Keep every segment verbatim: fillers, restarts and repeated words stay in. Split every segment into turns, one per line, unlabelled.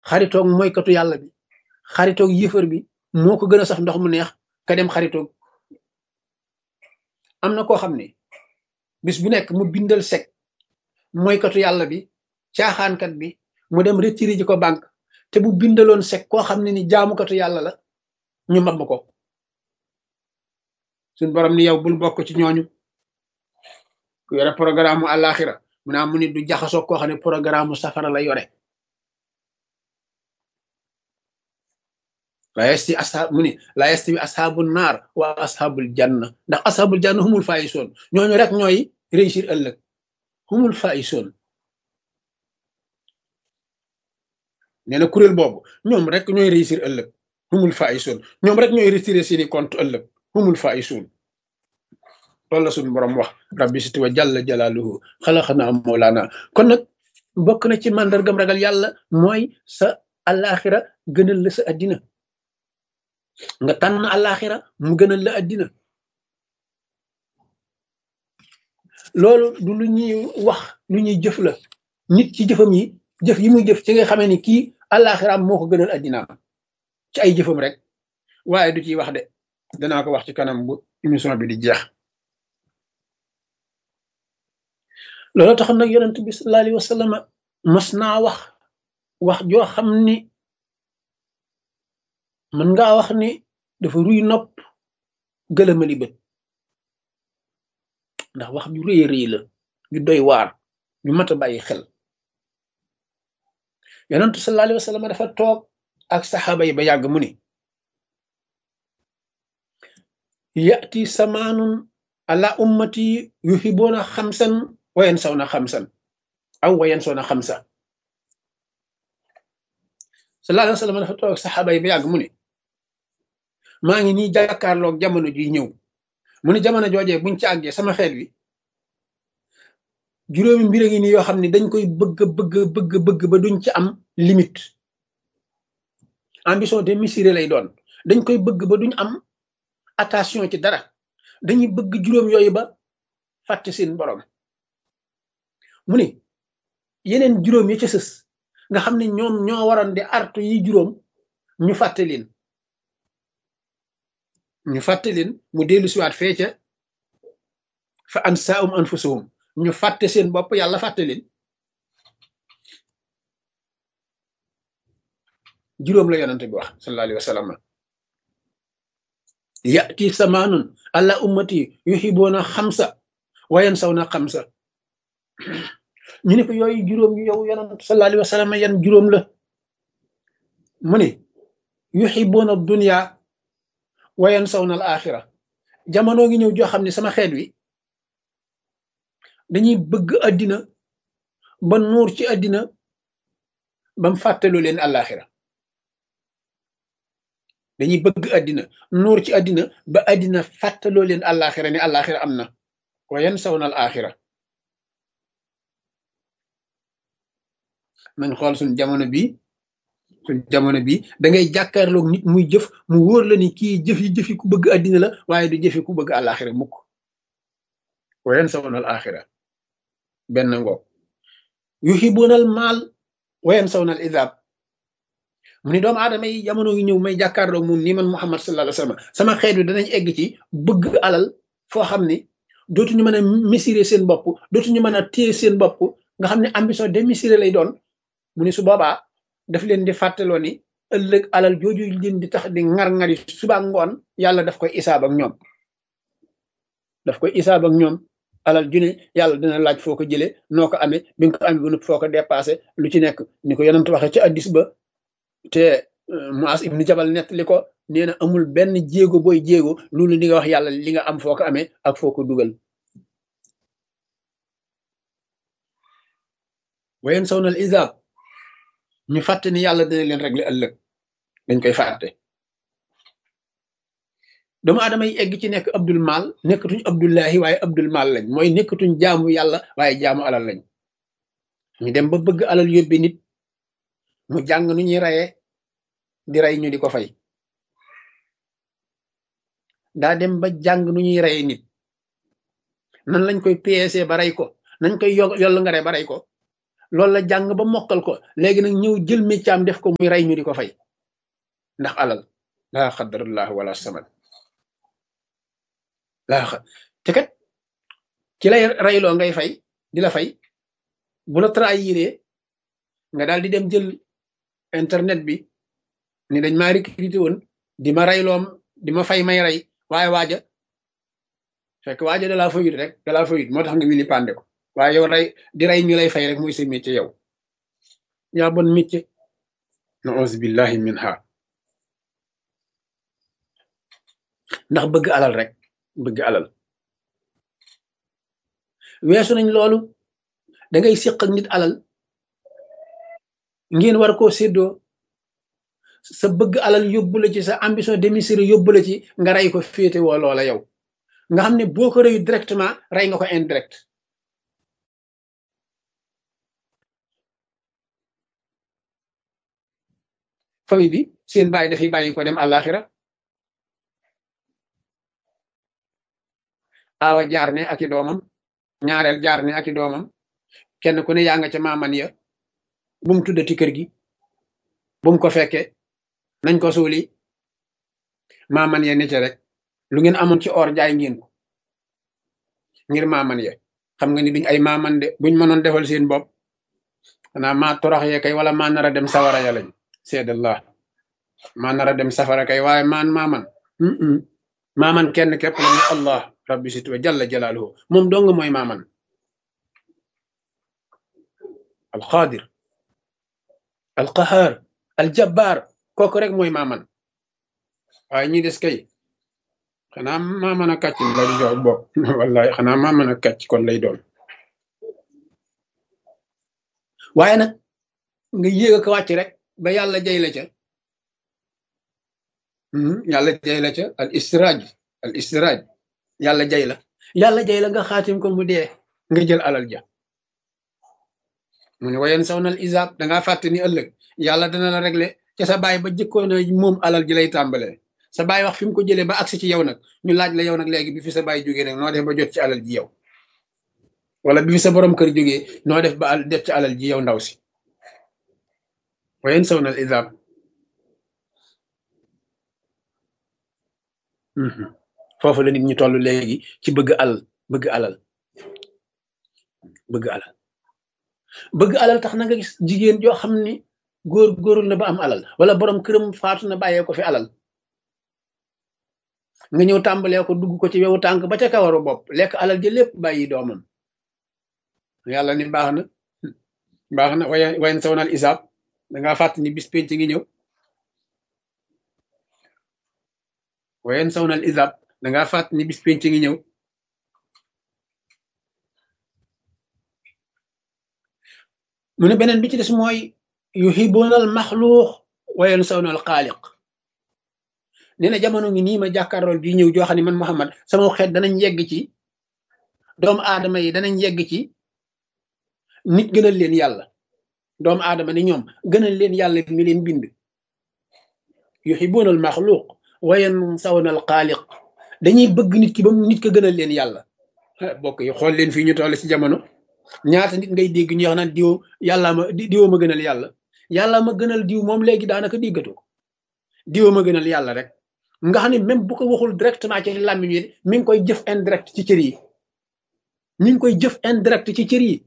xaritoog moykatu yàlla bi xaritoog yëfër bi moo ko gën a sax ndox mu neex ka dem xaritoog am na koo xam ne bis bu nekk mu bindal sec moykatu yàlla bi caaxaankat bi mu dem retiré ji ko banque te bu bindaloon sec koo xam ne ni jaamukatu yàlla la ñu mab ko suñ borom ni yow bul bokk ci ñooñu ku yore programme mu àllaaxira mu naa mu nit du jaxasoo koo xam ne programme mu safara la yore la yasti ashaab mu ni la yasti bi ashaabul naar wa ashaabul janna ndax ashaabul janna humul faa'isoon ñooñu rek ñooy réussir ëllëg humul faa'isoon nee na kuréel boobu ñoom rek ñooy réussir ëllëg humul faa'isoon ñoom rek ñooy retiré seeni compte ëllëg humul faa'isoon loolu la suñu borom wax rabbi siti wa jalla jalaaluhu xalaqanaa mawlaana kon nag bokk na ci màndargam ragal yàlla mooy sa àllaaxira gënal la sa addina nga tànn àllaaxira mu gënal la addina loolu du lu ñuy wax lu ñuy jëf la nit ci jëfam yi jëf yi muy jëf ci nga xamee ni kii àllaaxiraam moo ko gënal addinaam ci ay jëfam rek waaye du ciy wax de danaa ko wax ci kanam bu émission bi di jeex loolu taxoon nag yonent bi sallallahu alayhi wa sallam mas naa wax wax joo xam ni mën ngaa wax ni dafa ruy nopp gëlëmali bët ndax wax ju rëy rëy la ju doy waar ju mat a bàyyi xel yonent sallallahu alayhi wa sallam dafa toog ak saxaaba yi ba yàgg mu ni yati samaanun ala ummati yuhibuuna xamsan wayen saw na xamsan aw wayen saw na xamsa sallallahu alayhi wa sallam dafa toog ak saxaaba yi ba yàgg mu ni maa ngi nii jàkkaarloog jamono ji ñëw mu ni jamono joojee buñ ci àggee sama xeet wi juróomi mbir a ngi nii yoo xam ne dañ koy bëgg bëgg bëgg bëgg ba duñ ci am limite ambition démesurée lay doon dañ koy bëgg ba duñ am attention ci dara dañuy bëgg juróom yooyu ba fàtte seen borom mu ni yeneen juróom yi ca sës nga xam ne ñoom ñoo waroon di artu yi juróom ñu fàtte leen ñu fàtte leen mu dellu siwaat fee ca fa ansaahum anfusahum ñu fàtte seen bopp yàlla fàtte leen juróom la yonante bi wax sallallahu alayhi wa sallam yati samaanun ala ummati yuhibuuna xamsa wayen saw na xamsa ñu ne ko yooyu juróom yu yow yonante sallallahu alayhi wa sallam yan juróom la mu ne yuhibuuna dunya wayen saw na al axira jamono ngi ñëw joo xam ne sama xeet wi dañuy bëgg àddina ba nuur ci àddina bam fàttaloo leen àllaaxira dañuy bëgg àddina nuur ci àddina ba àddina fàttaloo leen àllaaxira ne àllaaxira am na wayen saw na al axira nañ xool suñ jamono bi suñ jamono bi da ngay jàkkaarloog nit muy jëf mu wóor la ni kii jëf yi jëfi ku bëgg àddina la waaye du jëfi ku bëgg àllaaxira mukk wayen saw na al axira benn ngoog yuhibuunal maal wayen saw na al izaab mu ni doomu aadama yi jamono ngi ñëw may jàkkaarloog moom nii man Muhammad sallallahu alayhi wa sallam sama xeet wi danañ egg ci bëgg alal foo xam ne dootuñu mën a mesurer seen bopp dootuñu mën a téye seen bopp nga xam ne ambition démesurée lay doon mu ni su boobaa daf leen di fàttaloo ni ëllëg alal jooju leen di tax di ŋar-ŋari suba ngoon yàlla daf koy isaab ak ñoom daf koy isaab ak ñoom alal ju ne yàlla dina laaj foo ko jëlee noo ko amee bi nga ko amee ba nupp foo ko dépassé lu ci nekk ni ko yonent waxee ci addis ba te Muaz ibn Jabal nett li ko nee na amul benn jéego booy jéego loolu li nga wax yàlla li nga am foo ko amee ak foo ko dugal wayen saw na al isaab ñu fàtte ni yàlla dina leen régler ëllëg dañ koy fàtte doomu aadama yi egg ci nekk abdul mal nekkatuñ abdullahi waaye abdul mal lañ mooy nekkatuñ jaamu yàlla waaye jaamu alal lañ ñu dem ba bëgg alal yóbbe nit mu jàng nu ñuy reyee di rey ñu di ko fay daa dem ba jàng nu ñuy reyee nit nan lañ koy peese ba rey ko nañ koy yo yoll nga rey ba rey ko loolu la jàng ba mokkal ko léegi nag ñëw jël méccaam def ko muy rey ñu di ko fay ndax alal laa xadarallah wala samad laa xa te kat ci lay reyloo ngay fay di la fay bu la trahiré nga daal di dem jël internet bi ni dañ maa recruté woon di ma reyloom di ma fay may rey waaye waaja fekk waaja da laa fayut rek da laa fayut moo tax nga wili pande ko waaye yow rey di rey ñu lay fay rek muy sa métier yow yaa bon métier na auzu billahi minha ndax bëgg alal rek bëgg alal weesu nañ loolu da ngay séq ak nit alal ngeen war koo séddoo sa bëgg alal yóbbu la ci sa ambition démesurée yóbbu la ci nga rey ko féete woo loola yow nga xam ne boo ko reyu directement rey nga ko indirect famille bi seen bàyyi dafay bàyyi ko dem àllaaxira aawa jaar ne ak i doomam ñaareel jaar ne ak i doomam kenn ku ne yaa nga ca maaman ya bu mu tuddati kër gi bu mu ko fekkee nañ ko suuli maaman ya ne ca rek lu ngeen amoon ci or jaay ngeen ko ngir maaman ya xam nga ni duñ ay maaman de buñ mënoon defal seen bopp xanaa maa torox yee kay wala maa nar a dem sawara ya lañ seedallah maa nar a dem safara kay waaye maan maaman maaman kenn képp la ni allah rabbi situ wa jalla jalaaluhu moom dong mooy maaman alqaadir alqahaar aljabbaar kooku rek mooy maaman waaye ñi des kay xanaa maaman a kàcc lay jox bopp wallahi xanaa maaman a kàcc kon lay doon waaye nag nga yéeg a ko wàcc rek ba yàlla jay la ca yàlla jay la ca al istiraaj al istiraaj yàlla jay la yàlla jay la nga xaatim ko mu dee nga jël alal ja mu ne wayen saw nal isaab dangaa fàtte ni ëllëg yàlla dana la régler ca sa baay ba jëkkoon a moom alal ji lay tàmbalee sa baay wax fi mu ko jëlee ba agsi ci yow nag ñu laaj la yow nag léegi bi fi sa baay jógee nag noo def ba jot ci alal ji yow wala bi fi sa borom kër jógee noo def ba def ci alal ji yow ndaw si wayen saw nal isaab foofu la nit ñi toll léegi ci bëgg alal bëgg alal bëgg alal bëgg alal tax na nga gis jigéen joo xam ni góor góorul na ba am alal wala borom këram faatu na bàyyee ko fi alal nga ñëw tàmbalee ko dugg ko ci wewu tànk ba ca kawaru bopp lekk alal ji lépp bàyyi doomam yàlla ni baax na baax na way wayen sawnal isaab dangaa fàtt ni bis penc ngi ñëw wayen sawnal isaab dangaa fàtt ni bis penc ngi ñëw mu ne beneen bi ci des mooy yuhibuuna al maxluuq wa yansawna al xaaliq nee na jamono ngi nii ma jàkkaarlool bii ñëw joo xam ne man Muhammad sama xeet danañ yegg ci doomu aadama yi danañ yegg ci nit gënal leen yàlla doomu aadama ni ñoom gënal leen yàlla mi leen bind yuhibuuna al maxluuq wa yansawna al xaaliq dañuy bëgg nit ki ba nit ko gënal leen yàlla bokk yi xool leen fii ñu toll ci jamono ñaata nit ngay dégg ñu wax naan diw yàllaa ma diwoo ma gënal yàlla yàllaa ma gënal diw moom léegi daanaka déggatu ko diwoo ma gënal yàlla rek nga xam ne même bu ko waxul directement ci làmmiñ wi mi ngi koy jëf indirect ci cër yi mi ngi koy jëf indirect ci cër yi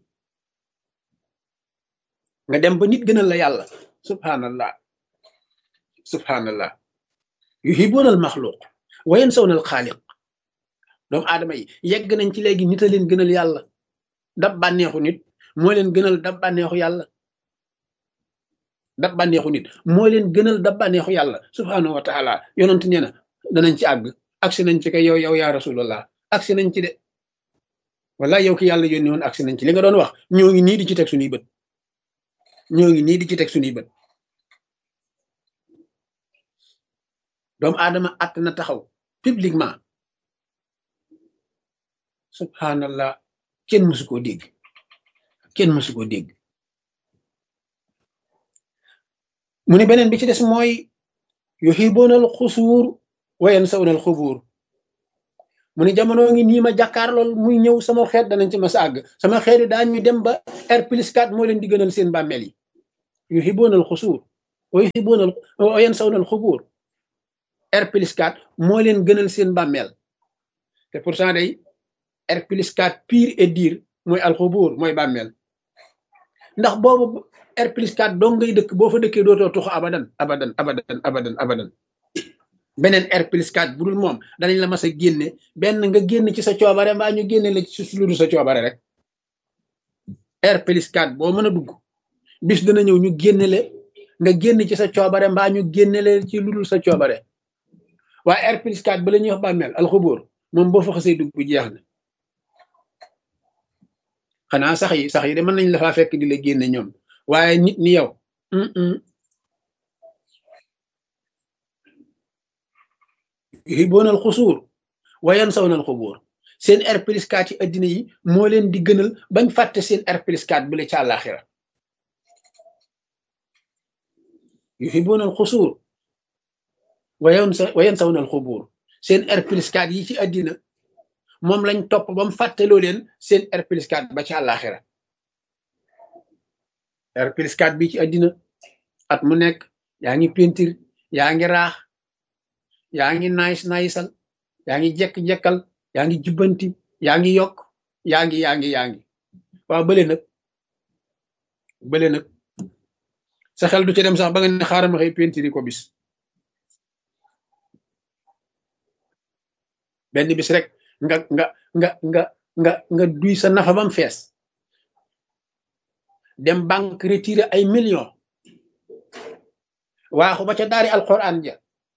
nga dem ba nit gënal la yàlla subhanallah subhanallah yuhibuuna al maxluuq wa yansawna al xaaliq doomu aadama yi yegg nañ ci léegi nit a leen gënal yàlla dab bànneexu nit moo leen gënal dab bànneexu yàlla dab bànneexu nit moo leen gënal dab bànneexu yàlla subhanahu wa taala yonent nee na danañ ci àgg agsi nañ ci kay yow yow yaa rasulallah agsi nañ ci de wala yow ki yàlla yónni woon agsi nañ ci li nga doon wax ñoo ngi nii di ci teg suñuy bët ñoo ngi nii di ci teg suñuy bët doomu aadama att na taxaw publiquement subhanallah kenn mësu koo dégg kenn mësu koo dégg mu ne beneen bi ci des mooy yuhibuuna al xusuur wa yansawna al xubuur mu ne jamono ngi nii ma jàkkaar lool muy ñëw sama xeet danañ ci mas a àgg sama xeet yi daañu dem ba R plus quatre moo leen di gënal seen bàmmeel yi yuhibuuna al xusuur wa yuhibuuna wa yansawna al xubuur R plus quatre moo leen gënal seen bàmmeel te pourtant day R plus quatre pire et dire mooy al xubuur mooy bàmmeel ndax boobu R plus quatre doo ngay dëkk boo fa dëkkee dootoo tux abadan abadan abadan abadan abadan beneen R plus quatre bu dul moom danañ la mas a génne benn nga génn ci sa coobare mbaa ñu génne la ci lu dul sa coobare rek R plus quatre boo mën a dugg bis dana ñëw ñu génne la nga génn ci sa coobare mbaa ñu génne la ci lu dul sa coobare waaye R plus quatre ba la ñuy wax bàmmeel alxubóor moom boo fa xasee dugg bu jeex na xanaa sax yi sax yi de mën nañ la faa fekk di la génne ñoom waaye nit ni yow yuhibuuna al xusuur wa yansawna al xubuur seen R plus quatre ci addina yi moo leen di gënal bañ fàtte seen R plus quatre bu le ci àllaaxira yuhibuuna al xusuur wa yansawna al xubuur seen R plus quatre yi ci addina moom lañ topp ba mu fàtteloo leen seen R plus quatre ba ci àllaaxira R plus quatre bi ci addina at mu nekk yaa ngi peinture yaa ngi raax yaa ngi naayis naayisal yaa ngi jekk-jekkal yaa ngi jubbanti yaa ngi yokk yaa ngi yaa ngi yaa ngi waaw bële nag bële nag sa xel du ci dem sax ba nga ne xaaral ma xëy peinture yi ko bis benn bis rek nga nga nga nga nga nga duy sa nafa bam fees dem banque retiré ay millions waaxu ba ca daari alquran ja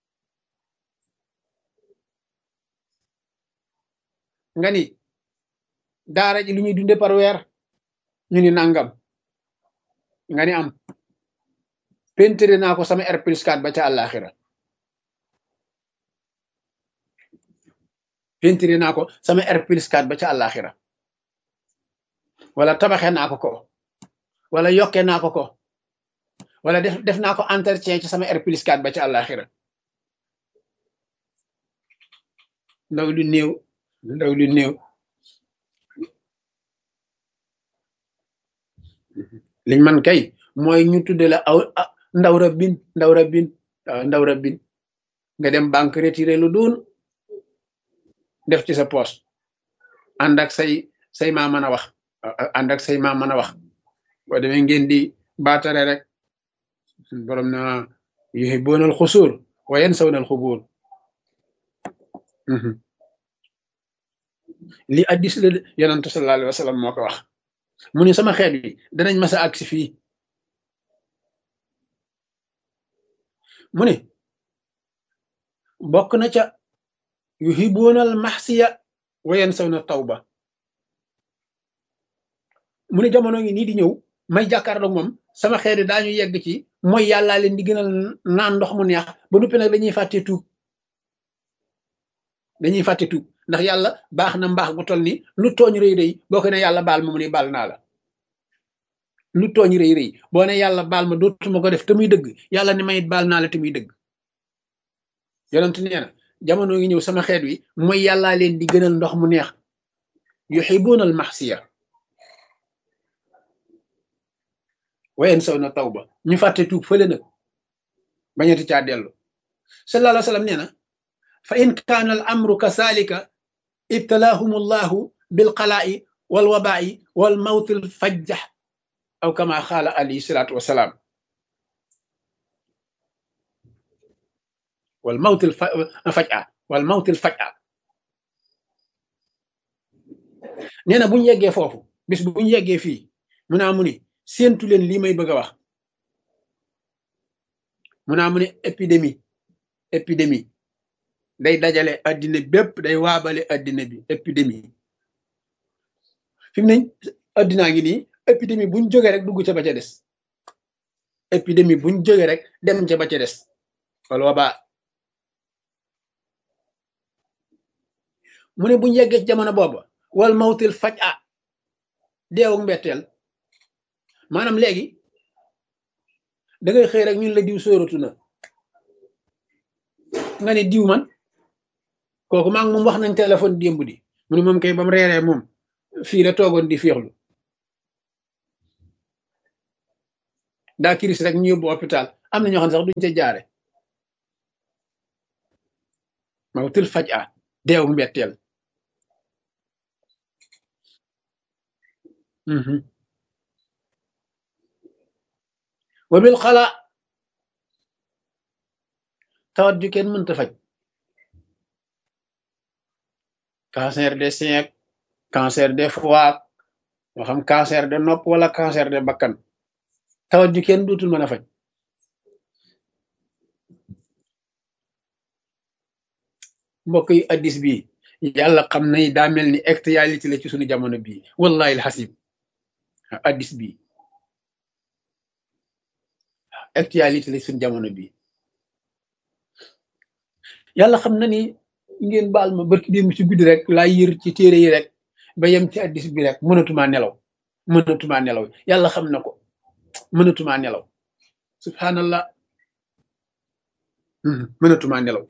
nga ni daara ji lu ñuy dunde par weer ñu ni nangam nga ni am peinture naa ko sama R plus quatre ba ca àllaaxira peinture naa ko sama R plus quatre ba ca àllaaxira wala tabaxe naa ko ko wala yokke naa ko ko wala def def naa ko entretien ci sama R plus quatre ba ca àllaaxira ndaw lu néew ndaw lu néew liñ man kay mooy ñu tudde la aw ndaw rabbin ndaw rabbin ndaw rabbin nga dem banque retiré lu doon def ci sa poche ànd ak say say maa mën a wax ànd ak say maa mën a wax boo demee ngeen di baatare rek borom na yuhibbuuna al xusuur wa yansawna al xubuur li addis la yonantu sallallahu alayhi wa sallam moo ko wax mu ne sama xeet bi danañ mas a agsi fii mu ne bokk na ca yuhibuuna al maxsiya wa yansawna tawba mu ne jamono ngi nii di ñëw may jàkkaarloog moom sama xeet yi daañu yegg ci mooy yàllaa leen di gënal naan ndox mu neex ba noppi nag dañuy fàtte tuub dañuy fàtte tuub ndax yàlla baax na mbaax gu toll ni lu tooñ rëy rëy boo ko ne yàlla baal ma mu ne baal naa la lu tooñ rëy rëy boo ne yàlla baal ma dootuma ko def te muy dëgg yàlla ne mayit baal naa la te muy dëgg yonent nee na jamono ngi ñëw sama xeet wi mooy yàllaa leen di gënal ndox mu neex yuhibuuna al maxsiya wa yansawna tawba ñu fàtte tuub fële nag bañati caa dellu sallallahu alayhi wa sallam nee na fa in kaana al amru kazalika ibtalaahum allahu bilqalaa'i walwabaa'i walmawti alfajjax aw kama qaala alayhi salaatu wasalaam walmawti alfaj'a walmawti alfaj'a nee na buñ yeggee foofu bis buñ yeggee fii mu naa mu ni séentu leen lii may bëgg a wax mu naa mu ne épidémie épidémie day dajale addina bépp day waabale addina bi épidémie fi mu ne addinaa ngi nii épidémie buñ jógee rek dugg ca ba ca des épidémie buñ jógee rek dem ca ba ca des wala waba mu ne buñ yeggee ci jamono booba wal mawtil faj a deewuk mbetteel maanaam léegi da ngay xëy rek ñun la diw sóoratu na nga ne diw man kooku maa ngi moom wax nañ téléphone démb di mu ne moom kay ba mu reeree moom fii la toogoon di féexlu daa kiris rek ñu yóbbu hôpital am na ñoo xam ne sax duñ ca jaare mawtul faj a deewu mbetteel wa bil xala tawat ju kenn mënta faj cancer des seins cancer des foie moo xam cancer de nopp wala cancer de bakkan tawat ju kenn dootul mën a faj mbokk yi addis bi yàlla xam na daa mel ni actualité la ci suñu jamono bii wallahi alxasib addis bi actualité la ci suñu jamono bii yàlla xam na ni ngeen baal ma barki démb ci guddi rek laa yër ci téere yi rek ba yem ci addis bi rek mënatumaa nelaw mënatumaa nelaw yàlla xam na ko mënatumaa nelaw subhanallah mënatumaa nelaw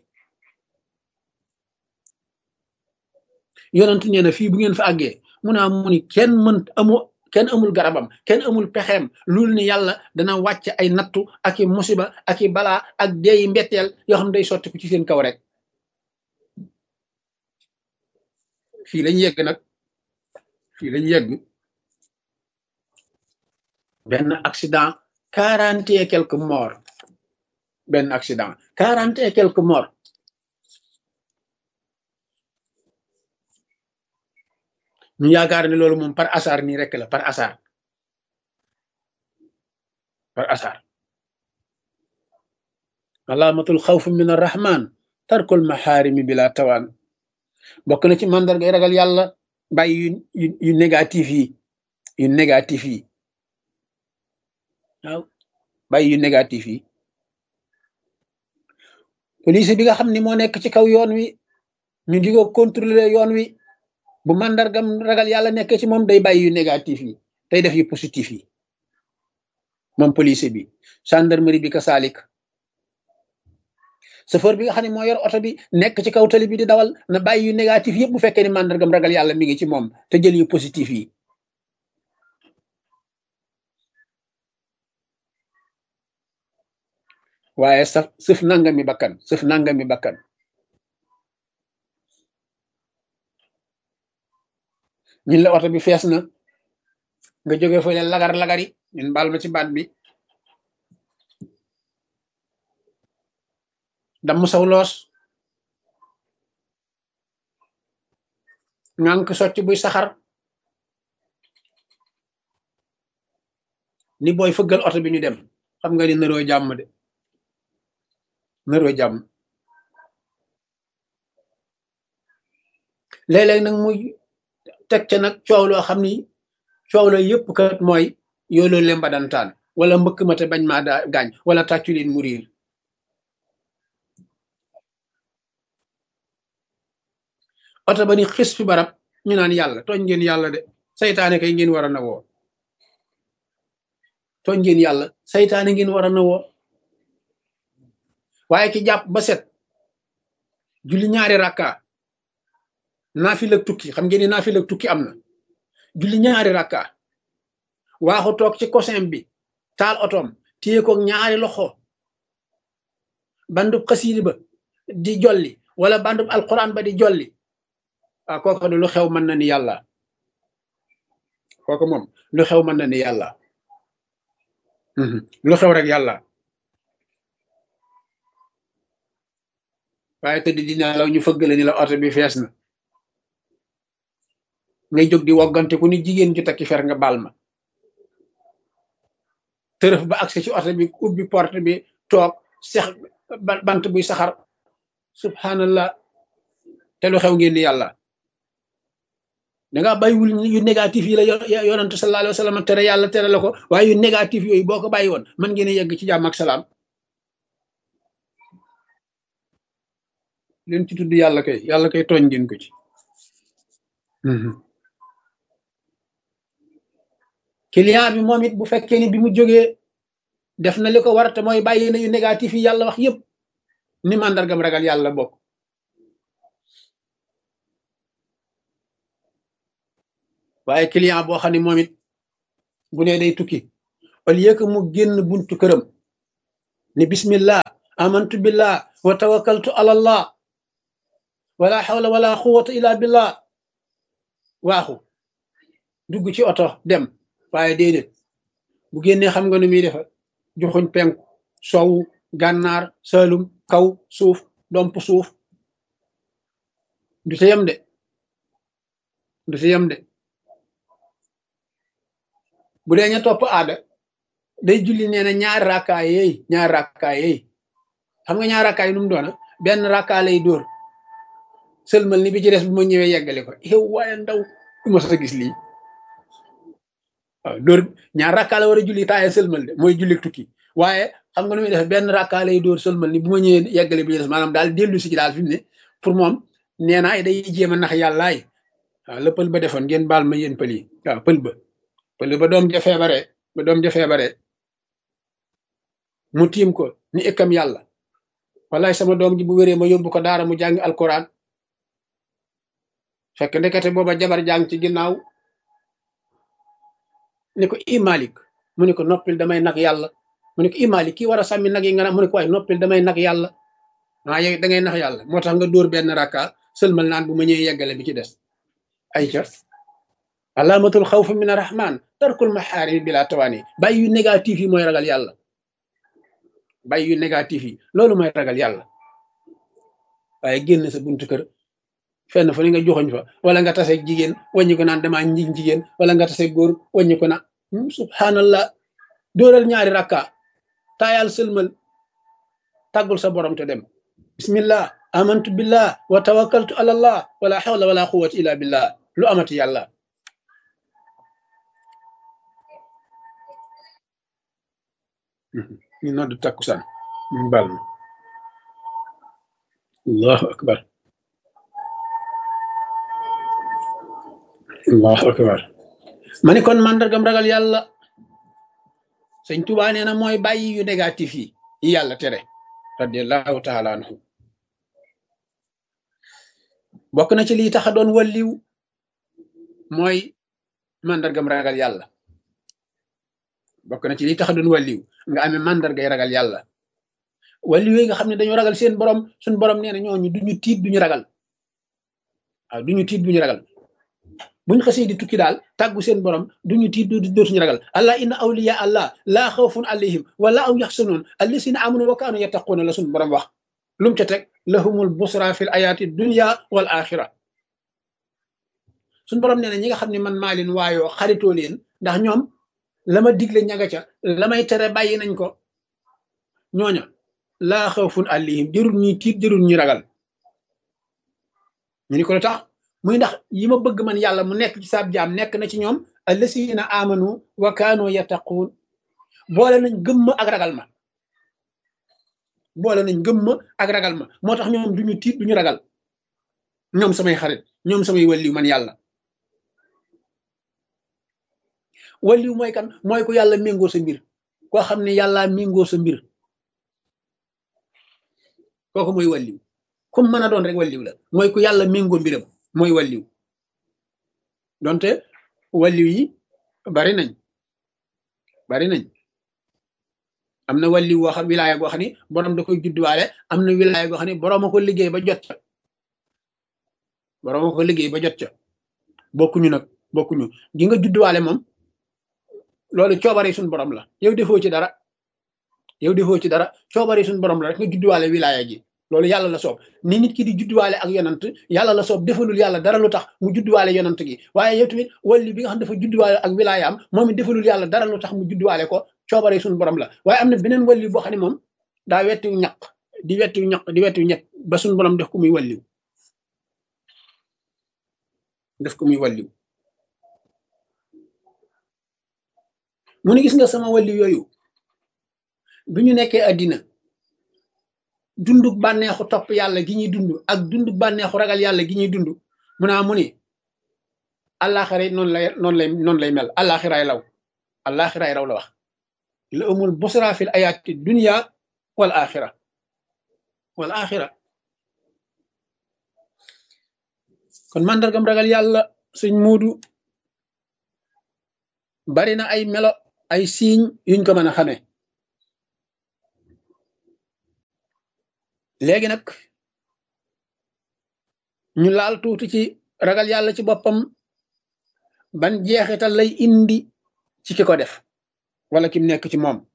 yonent nee na fii bu ngeen fa àggee mu naa mu ni kenn mën amu kenn amul garabam kenn amul pexeem loolu ni yàlla dana wàcc ay nattu ak i musiba ak i balaa ak deeyi mbetteel yoo xam ne day sotti ko ci seen kaw rek fii lañ yegg nag fii lañ yegg benn accident quarante et quelques morts benn accident quarante et quelques morts ñu yaakaar ne loolu moom par hasard nii rek la par hasard par hasard alaamatul xawf min arrahman tarkul maxaarimi bila tawaan bokk na ci mandargay ragal yàlla bàyyi yu yu négatif yi yu négatif yi waaw bàyyi yu négatif yi police bi nga xam ni moo nekk ci kaw yoon wi ñu di ko contrôler yoon wi bu mandargam ragal yàlla nekk ci moom day bàyyi yu négatif yi day def yu positif yi moom police bi gendarmerie bi ka saalik chauffeur bi nga xam ne moo yor oto bi nekk ci kaw tali bi di dawal na bàyyi yu négatif yëpp bu fekkee ni mandargam ragal yàlla mi ngi ci moom te jël yu positif yi waaye saf sëf nangami bakkan sëf nangami bakkan ñun la oto bi fees na nga jóge fa leen lagar lagari ñun baal ma ci baat bi damm saw loos ngànk socc buy saxar ni booy fëggal oto bi ñu dem xam nga ni naroo jàmm de naroo jàmm léeg-léeg nag muy teg ca nag coow loo xam ni coow la yëpp kat mooy yooloo lemba dantaan wala mbëkk ma te bañ maa daa gaañ wala tàccu leen mu riir oto ba ni xis fi barab ñu naan yàlla tooñ ngeen yàlla de saytaane kay ngeen war a na woo tooñ ngeen yàlla saytaane ngeen war a na woo waaye ki jàpp ba set julli ñaari rakka naafila tukki xam ngeen ni naafila tukki am na julli ñaari rakka waaxu toog ci cosin bi taal otoom téye ko ñaari loxo bandub xasiidi ba di jolli wala bandub alquran ba di jolli ah kooku lu xew mën na ni yàlla kooku moom lu xew mën na ni yàlla lu xew rek yàlla waaye tëdd dina law ñu fëggale ni la oto bi fees na ngay jóg di woggante ku ni jigéen ju takki fer nga baal ma tërëf ba agsi ci oto bi ubbi porte bi toog sex bant buy saxar subhanallah te lu xew ngeen ni yàlla dangaa bàyyiwul yu négatif yi la yonantu sallallahu alayhi wa sallam tere yàlla tere la ko waaye yu négatif yooyu boo ko bàyyi woon mën ngeen a yegg ci jàmm ak salaam leen ci tudd yàlla kay yàlla kay tooñ ngeen ko ci client bi moom it bu fekkee ni bi mu jógee def na li ko war te mooy bàyyi na yu négatif yi yàlla wax yëpp ni màndargam ragal yàlla bokk waaye client boo xam ne moom it bu ne day tukki au lieu que mu génn buntu këram ni bismillah amantu billah wa tawakkaltu ala allah wala hawla wala quwwata illa billah waaxu dugg ci oto dem waaye déedéet bu génnee xam nga nu muy defa joxuñ penku sowu gànnaar salum kaw suuf domp suuf du ci yem de du ci yem de bu dee ña topp aada day julli nee na ñaari rakkaay yeey ñaari rakkaay yeey xam nga ñaari rakkaay yi nu mu doona benn rakkaa lay dóor sëlmal ni bi ci des bu ma ñëwee yeggale ko yow waaye ndaw du ma sa gis lii waaw dóor ñaar rakkaa la war a julli taaye sëlmal de mooy julli tukki waaye xam nga nu muy def benn rakkaa lay dóor sëlmal ni bu ma ñëwee yeggale bi ci des maanaam daal dellu si ci daal fi mu ne pour moom nee naa day jéem a nax yàllaay waaw la pël ba defoon ngeen baal ma yéen pël yi waaw pël ba pël ba doom ja feebare ba doom ja feebare mu tiim ko ni ëkkam yàlla wallaay sama doom ji bu wéree ma yóbbu ko daara mu jàngi alquran fekk ndekete booba jabar jàng ci ginnaaw ni ko i malik mu ne ko noppil damay nag yàlla mu ne ko i malik kii war a sàmmi nag yi nga naan mu ne ko waaye noppil damay nag yàlla waa yow da ngay nax yàlla moo tax nga dóor benn rakka sëlmal naan bu ma ñëwee yeggale bi ci des ay ca alaamatul xawf min arrahman tarkul maxaarimi bila tawaani bàyyi yu négatif yi mooy ragal yàlla bàyyi yu négatif yi loolu mooy ragal yàlla waaye génn sa buntu kër fenn fu ne nga joxoñ fa wala nga tase jigéen wàññi ko naan damaa njig jigéen wala nga tase góor wàññi ko na subhanallah dóoral ñaari rakka taayal sëlmal tàggul sa borom te dem bismillah amantu billah wa tawakkaltu ala allah wala hawla wala quwwata illa billah lu amati yàlla ñu noddu takkusaan ñu bal ma allahu akbar allahu akbar ma ni kon màndargam ragal yàlla sëñ Tuubaa nee na mooy bàyyi yu négatif yi yi yàlla tere radiallahu taala anhu bokk na ci lii tax a doon walliw mooy màndargam ragal yàlla bokk na ci lii tax a doon walliw nga amee màndargay ragal yàlla walliw yi nga xam ne dañoo ragal seen borom suñ borom nee na ñooñu duñu tiit duñu ragal waaw duñu tiit duñu ragal buñ xasee di tukki daal tàggu seen borom duñu tiit dootuñu ragal allah inna awliya allah laa xawfun alayhim wala aw yaxsanuun allasina amanu wa kaanu yattaquuna la suñ borom wax lu mu ca teg lahumul busra fil ayaati dunya wal axira suñ borom nee na ñi nga xam ne man maa leen waayoo xaritoo leen ndax ñoom la ma digle ñaga ca la may tere bàyyi nañ ko ñooña laa xawfun alayhim jërul ñuy tiit jërul ñuy ragal ñu ni ko lu tax muy ndax yi ma bëgg man yàlla mu nekk ci saab jaam nekk na ci ñoom allasina amanu wa kaanu yattaquun boole nañ gëmma ak ragal ma boole nañ gëmma ak ragal ma moo tax ñoom duñu tiit duñu ragal ñoom samay xarit ñoom samay walliw man yàlla walliw mooy kan mooy ku yàlla méngoo sa mbir koo xam ne yàlla méngoo sa mbir kooku mooy walliw comme mën a doon rek walliw la mooy ku yàlla méngoo mbiram mooy walliw donte walliw yi bari nañ bari nañ am na walliw woo xam wilaaya goo xam ni borom da koy judduwaale am na wilaaya goo xam ni borom a ko liggéey ba jot ca borom a ko liggéey ba jot ca bokkuñu nag bokkuñu gi nga judduwaale moom loolu coobare suñ borom la yow defoo ci dara yow defoo ci dara coobare suñ borom la rek nga judduwaale wilaaya gi loolu yàlla la soob ni nit ki di judduwaale ak yonant yàlla la soob defalul yàlla dara lu tax mu judduwaale yonant gi waaye yow tamit walli bi nga xam dafa judduwaale ak wilaayaam moom it defalul yàlla dara lu tax mu judduwaale ko coobare suñu borom la waaye am na beneen walli boo xam ne moom daa wettiw ñaq di wettiw ñaq di wettiw ñett ba suñu borom def ko muy walliw def ko muy walliw mu ne gis nga sama walliw yooyu bi ñu nekkee addina dunduk bànneexu topp yàlla gi ñuy dund ak dunduk bànneexu ragal yàlla gi ñuy dund mu naa mu ni àllaaxira noonu lay noonu lay noonu lay mel àllaaxiraay law àllaaxiraay raw la wax la amul busra fil ayaati dunya wal axira wal axira kon mandargam ragal yàlla sëñ muudu bari na ay melo ay signe yuñ ko mën a xamee. léegi nag ñu laal tuuti ci ragal yàlla ci boppam ban jeexital lay indi ci ki ko def wala kim nekk ci moom.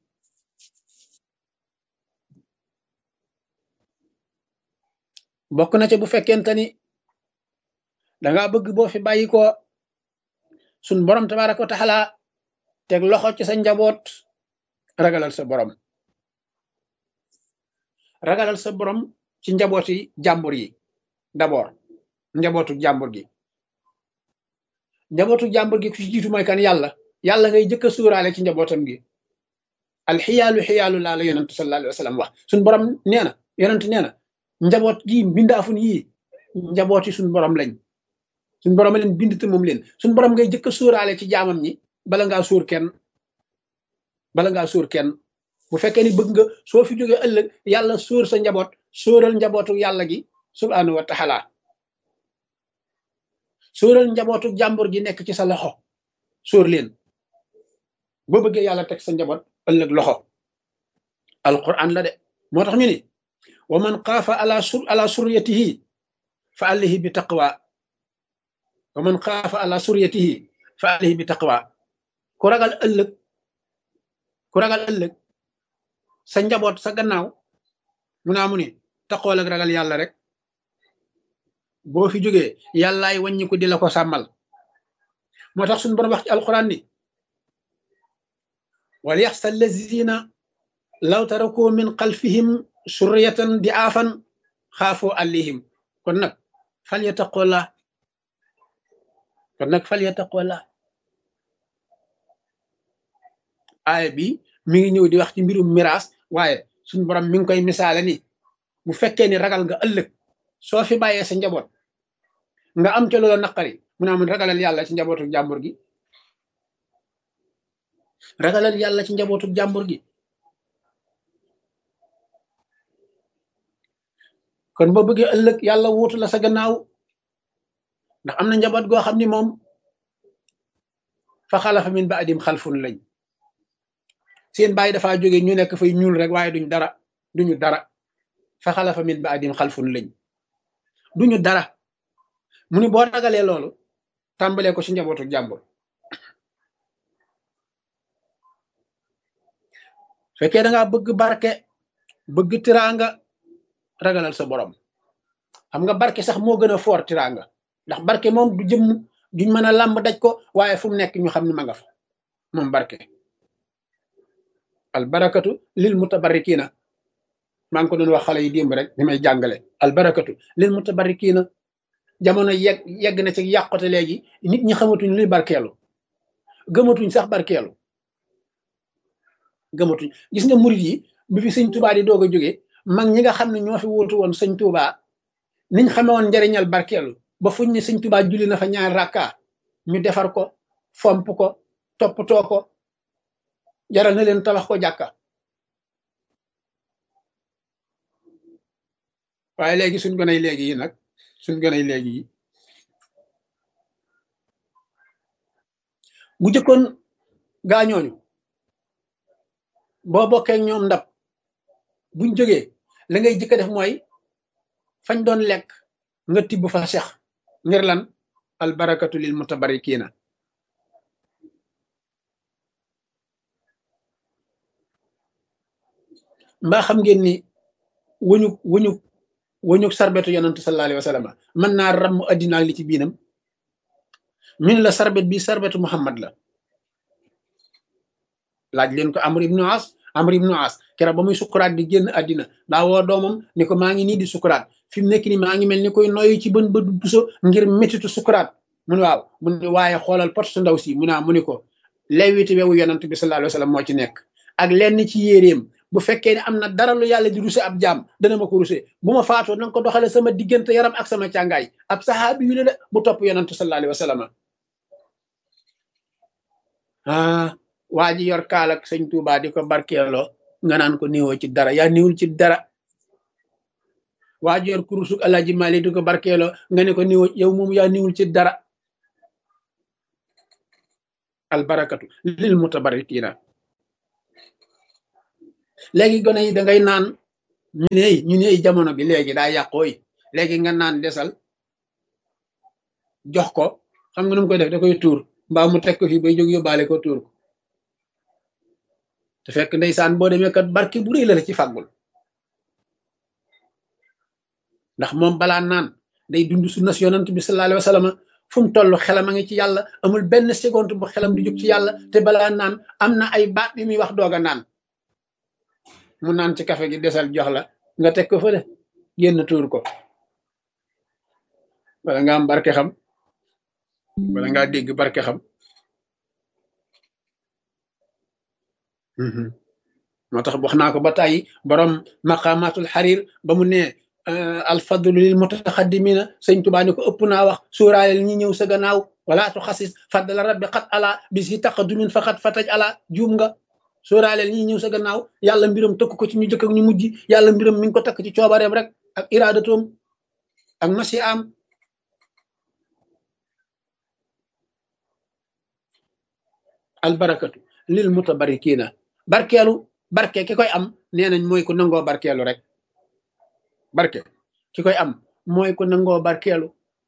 bokk na ci bu fekkente ni danga bëgg boo fi bàyyi ko sun borom tabaraka wa taala teg loxo ci sa njaboot ragalal sa borom ragalal sa borom ci njabooti jàmbur yi d'abord njabootu jàmbur gi njabootu jàmbur gi ku ci jiitu mooy kan yàlla yàlla ngay jëkk a suuraale ci njabootam gi alxiyaalu xiyaalu laa la yonent sallallahu alayhi wa sallam wax suñ borom nee na yonent nee na njaboot gi mbindaafun yii njabooti suñ borom lañ suñ borom leen bind te moom leen suñ borom ngay jëkk a suuraale ci jaamam ñi bala ngaa suur kenn bala ngaa suur kenn bu fekkee ni bëgg nga soo fi jógee ëllëg yàlla suur sa njaboot sóoral njabootu yàlla gi subhaanahu wa taala sóoral njabootu jàmbur gi nekk ci sa loxo sóor leen boo bëggee yàlla teg sa njaboot ëllëg loxo alquran la de moo tax ñu ni wa man xaafa ala sur ala suryatihi fa alayhi bi taqwa wa man xaafa ala suryatihi fa alayhi bi taqwa ku ragal ëllëg ku ragal ëllëg sa njaboot sa gannaaw mu naa mu ni taqool ak ragal yàlla rek boo fi jógee yàllaay wàññi ko di la ko sàmmal moo tax suñu borom wax ci alquran ni wal yaxsa allazina law taraku min xalfihim surriyatan di aafan xaafoo alayhim kon nag fal yattaqullah kon nag fal yattaqullah aaya bi mi ngi ñëw di wax ci mbirum miraas waaye suñu borom mi ngi koy misaale ni bu fekkee ni ragal nga ëllëg soo fi bàyyee sa njaboot nga am ca loola naqari mu naa mun ragalal yàlla ci njabootu jàmbur gi ragalal yàlla ci njabootu jàmbur gi kon boo bëggee ëllëg yàlla wuutu la sa gannaaw ndax am na njaboot goo xam ni moom fa xalafa min ba'dihim xalfun lañ seen bàyyi dafaa jóge ñu nekk fay ñuul rek waaye duñ dara duñu dara fa xalafa min ba'dihim xalfun lañ duñu dara mu ni boo ragalee loolu tàmbalee ko ci njabootu jàmbur fekkee da ngaa bëgg barke bëgg tiraanga ragalal sa borom xam nga barke sax moo gën a foor tiraanga ndax barke moom du jëmm duñ mën a làmb daj ko waaye fu mu nekk ñu xam ni ma nga fa moom barke al barakatu lil mutabarrikiina maa ngi ko doon wax xale yi démb rek bi may jàngale al barakatu lil mutabarrikiina jamono yegg yegg na ci yàqote léegi nit ñi xamatuñ luy barkeelu gëmatuñ sax barkeelu gëmatuñ gis nga murit yi bi fi sëñ Tuubaa di doog a jógee mag ñi nga xam ne ñoo fi wóotu woon sëñ Tuubaa niñ xame woon njariñal barkeelu ba fuñ ne sëñ Tuubaa julli na fa ñaar rakka ñu defar ko fomp ko toppatoo ko jaral na leen tabax ko jàkka waaye léegi suñ gonay léegi yi nag suñ gonay léegi yi bu jëkkoon gaañooñu boo bokkee ñoom ndab buñ jógee la ngay jëkk def mooy fañ doon lekk nga tibb fa sex ngir lan al barakatu lil mutabarrikiina mbaa xam ngeen ni wëñu wëñu wëñu sarbetu yonantu sallallahu alayhi wa sallam mën naa ramm addina ak li ci biinam min la sarbet bi sarbetu Muhammad la laaj leen ko Amr ibnu As Amr ibnu As keroog ba muy sukuraat di génn addina daa woo doomam ni ko maa ngi nii di sukuraat fi mu nekk ni maa ngi mel ni koy noyyi ci bën ba du puso ngir métitu sukuraat mu ne waaw mu ne waaye xoolal pot su ndaw si mu naa mu ni ko lewiti wewu yonant bi sallallahu alayhi wa sallam moo ci nekk ak lenn ci yéreem bu fekkee ne am na dara lu yàlla di ruse ab jaam dana ma ko ruse bu ma faatoo na nga ko doxale sama diggante yaram ak sama càngaay ab saxaabi yu ne la bu topp yonantu sallallahu alayhi wa sallam ah waa ji yor kaal ak sëñ Tuubaa di ko barkeeloo nga naan ko néewoo ci dara yaa néewul ci dara waa ji yor kurusuk Alaaji Maalik di ko barkeeloo nga ne ko néewoo yow moom yaa néewul ci dara albarakatu lil mutabarrikiina léegi gone yi da ngay naan ñu ne ñu ne jamono bi léegi daa yàqooy léegi nga naan desal jox ko xam nga nu mu koy def da koy tuur mbaa mu teg ko fii bay jóg yóbbaale ko tuur ko te fekk ndeysaan boo demee kat barke bu rëy la la ci fàggul ndax moom balaa naan day dund sunna si yonant bi sallallahu alayhi wa sallam fu mu toll xelam a ngi ci yàlla amul benn seconde bu xelam di jóg ci yàlla te balaa naan am na ay baat yu muy wax doog a naan mu naan ci kafe gi desal jox la nga teg ko fële génn tuur ko wala nga am barke xam wala ngaa dégg barke xam moo tax wax naa ko ba tàyyi borom maqamatul xarir ba mu ne alfadlu lil mutaxaddimina sëñ Tuubaa ni ko ëpp naa wax suuraaleel ñi ñëw sa gannaaw wala tu xasis faddala rabbi xat ala bis yi taqadumin fa xat fataj ala juum nga suuraaleel ñi ñëw sa gannaaw yàlla mbiram tëkk ko ci ñu jëkk ak ñu mujj yàlla mbiram mi ngi ko takk ci coobareem rek ak iradatoom ak masi am albarakatu lil mutabarikina barkeelu barke ki koy am nee nañ mooy ku nangoo barkeelu rek barke ki koy am mooy ku nangoo barkeelu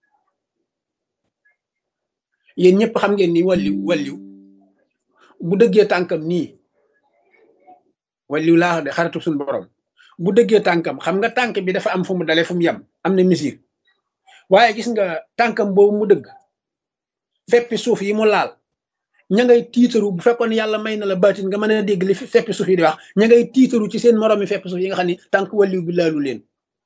yéen ñëpp xam ngeen ni walliw walliw bu dëggee tànkam nii walliw laa wax de xaritu suñu borom bu dëggee tànkam xam nga tànk bi dafa am fu mu dalee fu mu yem am na misir waaye gis nga tànkam boobu mu dëgg feppi suuf yi mu laal ña ngay tiitaru bu fekkoon yàlla may na la baatin nga mën a dégg li feppi suuf yi di wax ña ngay tiitaru ci seen moromi feppi suuf yi nga xam ni tànk walliw bi laalu leen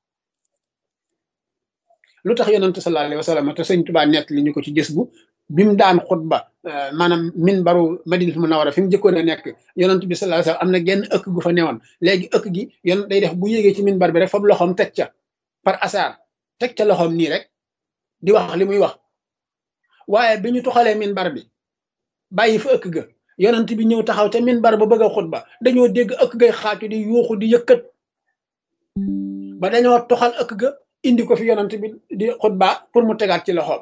lu tax yonent sallallahu alayhi wa sallam te sëñ Tuubaa nett li ñu ko ci gës bu bi mu daan xutba maanaam min baru Madinatul Munawwara fi mu jëkkoon a nekk yonent bi sallallahu alayhi wa sallam am na genn ëkk gu fa newoon léegi ëkk gi yon day def bu yéegee ci min bar bi rek fab loxoom teg ca par hasard teg ca loxoom nii rek di wax li muy wax waaye bi ñu toxalee min bar bi bàyyi fa ëkk ga yonent bi ñëw taxaw te min bar ba bëgg a xutba dañoo dégg ëkk gay xaatu di yuuxu di yëkkat ba dañoo toxal ëkk ga indi ko fi yonent bi di xutba pour mu tegaat ci loxoom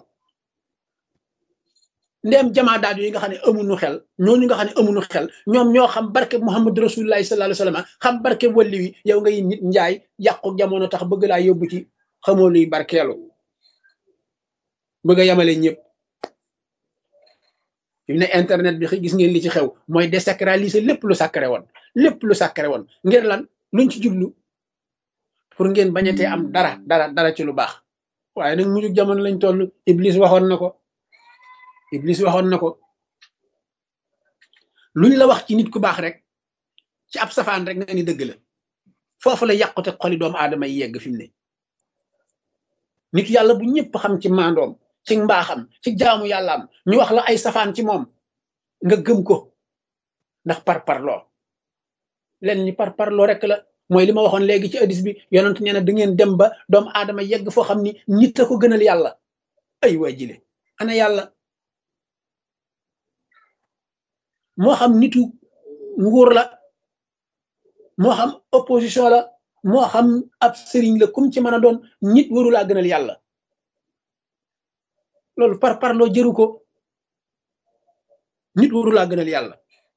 ndeem jamaa daaju yi nga xam ne amuñu xel ñooñu nga xam ne amuñu xel ñoom ñoo xam barke Muhammad rasulullahi sallallahu alayhi wasallam xam barke walli wi yow ngay nit njaay yàqu jamono tax bëgg laa yóbbu ci xamoo luy barkeelu bëgg a yamale ñëpp fi mu ne internet bi gis ngeen li ci xew mooy désacraliser lépp lu sacré woon lépp lu sacré woon ngir lan luñ ci jublu pour ngeen bañatee am dara dara dara ci lu baax waaye nag mujj jamono lañ toll Iblis waxoon na ko Iblis waxoon na ko luñ la wax ci nit ku baax rek ci ab safaan rek nga ni dëgg la foofu la yàqute xoli doomu aadama yi yegg fi mu ne nit yàlla bu ñëpp xam ci maandoom ci mbaaxam ci jaamu yàllaam ñu wax la ay safaan ci moom nga gëm ko ndax par parloo len ni par parloo rek la mooy li ma waxoon léegi ci hadis bi yonent nee na da ngeen dem ba doomu aadama yegg foo xam ni nit a ko gënal yàlla ay waa jile ana yàlla moo xam nitu nguur la moo xam opposition la moo xam ab sëriñ la kum ci mën a doon nit warulaa gënal yàlla loolu par parloo jëru ko nit warulaa gënal yàlla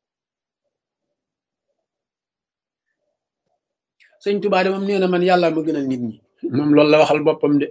sëñ Tuubaa de moom nee na man yàlla ma gënal nit ñi moom loolu la waxal boppam de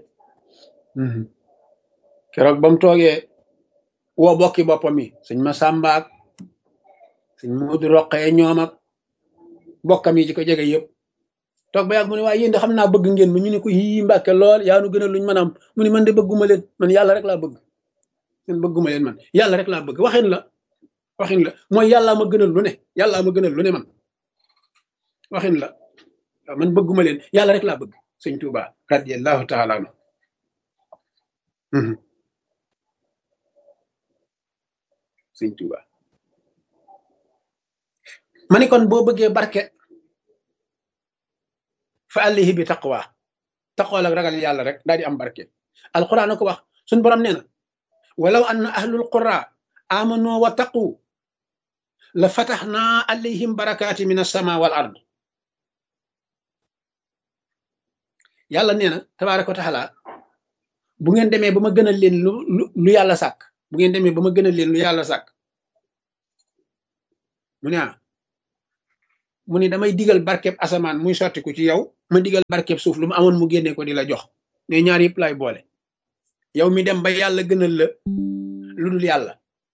keroog ba mu toogee woo bokki boppam yi sëñ ma Sàmba ak sëñ Moodu Roqee ñoom ak bokkam yi ci ko jege yëpp toog ba yàgg mu ne waaye yéen de xam naa bëgg ngeen ma ñu ne ko yii Mbàkke lool yaa nu gënal luñ mën a am mu ne man de bëgguma leen man yàlla rek laa bëgg man bëgguma leen man yàlla rek laa bëgg waxin la waxin la mooy yàllaa ma gënal lu ne yàllaa ma gënal lu ne man waxin la waaw man bëgguma leen yàlla rek laa bëgg sëñ Tuuba radiyallahu taala anhu sëñ Tuuba ma ni kon boo bëggee barke fa àllihi bi taqwa taqwa ak ragal yàlla rek daal di am barke alquran a ko wax suñ borom nee na walaw anna ahlul qura amanu wa taqu la fataxna alayhim barakaati min as-sama wal ard yàlla nee na tabaaraka wa taala bu ngeen demee ba ma gënal leen lu lu yàlla sàkk bu ngeen demee ba ma gënal leen lu yàlla sàkk mu ne ah mu ni damay digal barkeb asamaan muy sottiku ci yow ma digal barkeb suuf lu mu amoon mu génne ko di la jox ne ñaar yëpp lay boole yow mi dem ba yàlla gënal la lu dul yàlla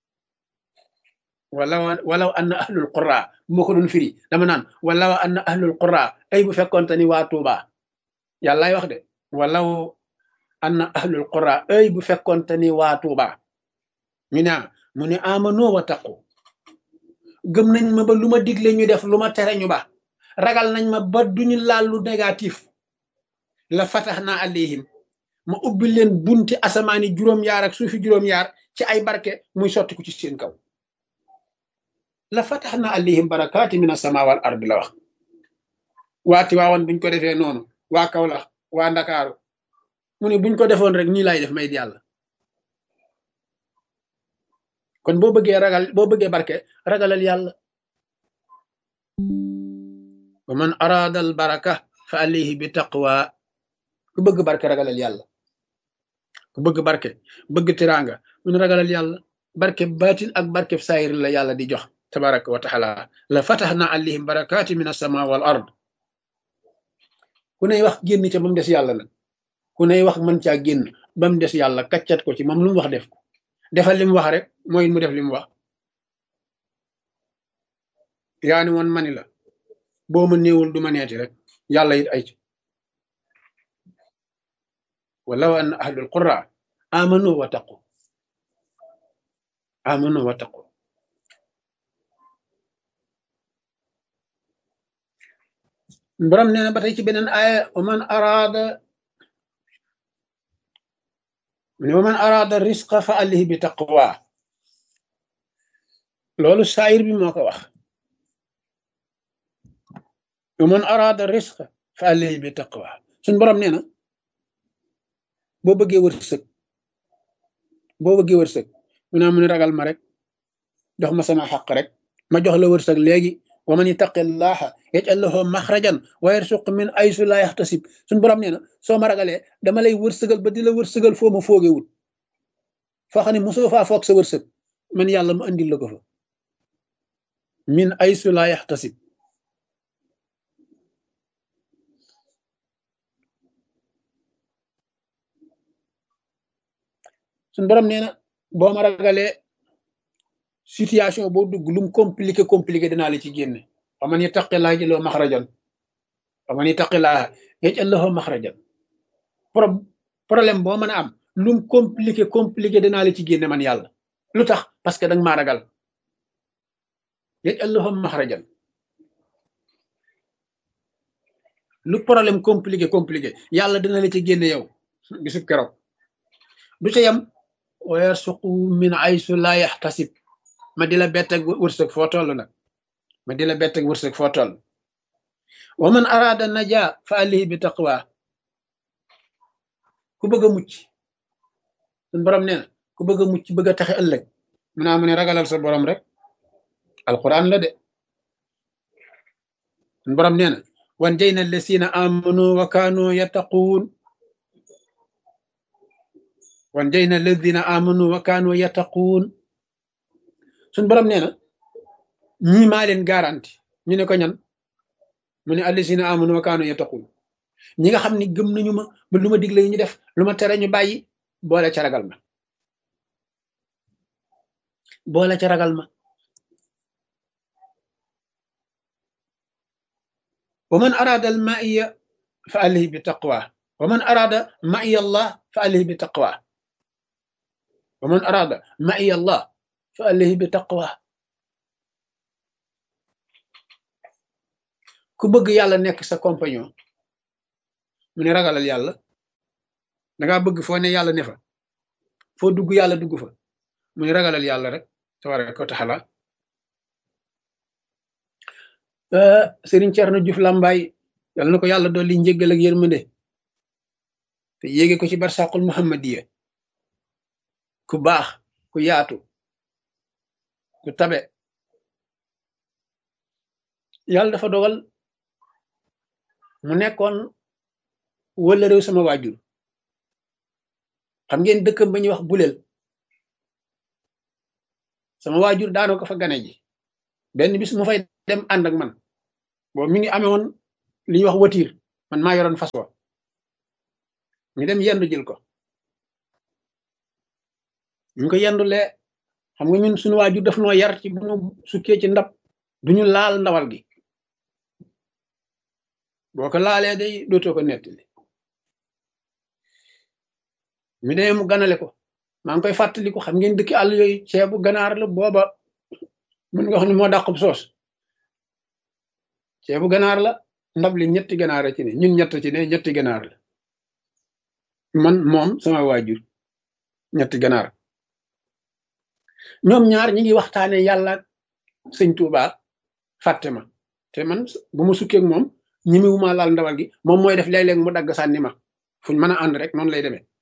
wala walaw anna ahlul qura bu ma ko doon firi dama naan walaw anna ahlul qura ay bu fekkoonte ni waa Tuuba yàllaay wax de walaw anna ahlul qura ay bu fekkoonte ni waa Tuuba mi ne mu ne amano wa taqu gëm nañ ma ba lu ma digle ñu def lu ma tere ñu ba ragal nañ ma ba duñu laal lu négatif la fatax naa alayhim ma ubbi leen bunti asamaani juróom-yaar ak suufi juróom-yaar ci ay barke muy sotti ko ci seen kaw la fatax naa alayhim barakaati mina sama wal ard la wax waati waawoon buñ ko defee noonu waa Kawlax waa Ndakaaru mu ne buñ ko defoon rek nii lay def may yàlla kon boo bëggee ragal boo bëggee barke ragalal yàlla wa man arada al baraka fa alayhi bi taqwa ku bëgg barke ragalal yàlla ku bëgg barke bëgg tiraanga mun ragalal yàlla barke baatin ak barke saayir la yàlla di jox tabaraka wa taala la fatahna alayhim barakaati min as-sama wal ard ku ney wax génn ca ba mu des yàlla nag ku ney wax mën caa génn ba mu des yàlla kaccat ko ci moom lu mu wax def ko defal li mu wax rek mooy mu def li mu wax yaa ni woon mani la boo ma néewul du ma neeti rek yàlla it ay ci walaw anna ahlul qura amanu wa taqu amanu wa taqu borom nee na ba tey ci beneen aaya wa man araada wa man araada risqa fa alayhi bi taqwa loolu saayir bi moo ko wax wa man araada risqa fa alayhi bi taqwa suñ borom nee na boo bëggee wërsëg boo bëggee wërsëg mu naa mu ne ragal ma rek jox ma sama xaq rek ma jox la wërsëg léegi wa man yattaqillaha yaj'al lahu maxrajan wa yarzuq min aysu la yaxtasib suñ borom nee na soo ma ragalee dama lay wërsëgal ba di la wërsëgal foo ma foogewul foo xam ne mosoo faa foog sa wërsëg man yàlla mu andil la ko fa min aysu la yaxtasib suñ borom nee na boo ma ragalee situation boo dugg lum compliqué compliqué dinaa la ci génne wa man yattaqillaaha yaj'al lahu maxrajan wa man yattaqillaaha yaj'al lahu maxrajan pro problème boo mën a am lum compliqué compliqué dinaa la ci génne man yàlla lu tax parce que danga maa ragal yaj'al lahu maxrajan lu problème compliqué compliqué yàlla dina la ci génne yow bisub keroog du ca yam wa yarsuqu min aysu la yaxtasib ma di la bett ak wërsëg foo toll nag ma di la bett ak wërsëg foo toll wa man araada najaa fa alayhi bi taqwa ku bëgg a mucc suñ borom nee na ku bëgg a mucc bëgg a taxe ëllëg mu naa mu ne ragalal sa borom rek alquran la de suñ borom nee na wan jayna allasina amanu wa kaanu yattaquun wan jayna alladina amanu wa kaanu yattaquun suñ borom nee na ñii maa leen garanti ñu ne ko ñan mu ne allasina amanu wa kaanu yattaqun ñi nga xam ne gëm nañu ma ba lu ma digle ñu def lu ma tere ñu bàyyi boole ca ragal ma boole ca ragal ma wa man arada al ma'iya fa alayhi bi taqwa wa man arada ma'iya allah fa alayhi bi taqwa wa man arada ma'iya allah fa alayhi bi taqwa ku bëgg yàlla nekk sa compagnon mu ne ragalal yàlla dangaa bëgg foo ne yàlla ne fa foo dugg yàlla dugg fa mu ne ragalal yàlla rek tabaraka wa taala Serigne Thierno Diouf Lambaye yàlla na ko yàlla dolli njéggal ak yërmande te yéege ko ci barsaqul muhammadiya ku baax ku yaatu ku tabe yàlla dafa dogal mu nekkoon wala réew sama waajur xam ngeen dëkkam ba ñuy wax buleel sama waajur daanoo ko fa gane ji benn bis mu fay dem ànd ak man boobu mi ngi amee woon li ñuy wax watiir man maa yoroon fas wa ñu dem yendu jël ko ñu ko yendulee xam nga ñun suñu waajur daf noo yar ci bu ñu sukkee ci ndab duñu laal ndawal gi boo ko laalee day dootoo ko nettali mi dee mu ganale ko maa ngi koy fàttali ko xam ngeen dëkki àll yooyu ceebu ganaar la booba mun nga wax ni moo dàqub soos ceebu ganaar la ndab li ñetti ganaar ci ne ñun ñett ci ne ñetti ganaar la man moom sama waajur ñetti ganaar ñoom ñaar ñi ngi waxtaane yàlla sëñ Tuuba fàtte ma te man bu ma sukkeeg moom ñi mi wuma laal ndawal gi moom mooy def léeg-léeg mu dagg sànni ma fuñ mën a ànd rek noonu lay demee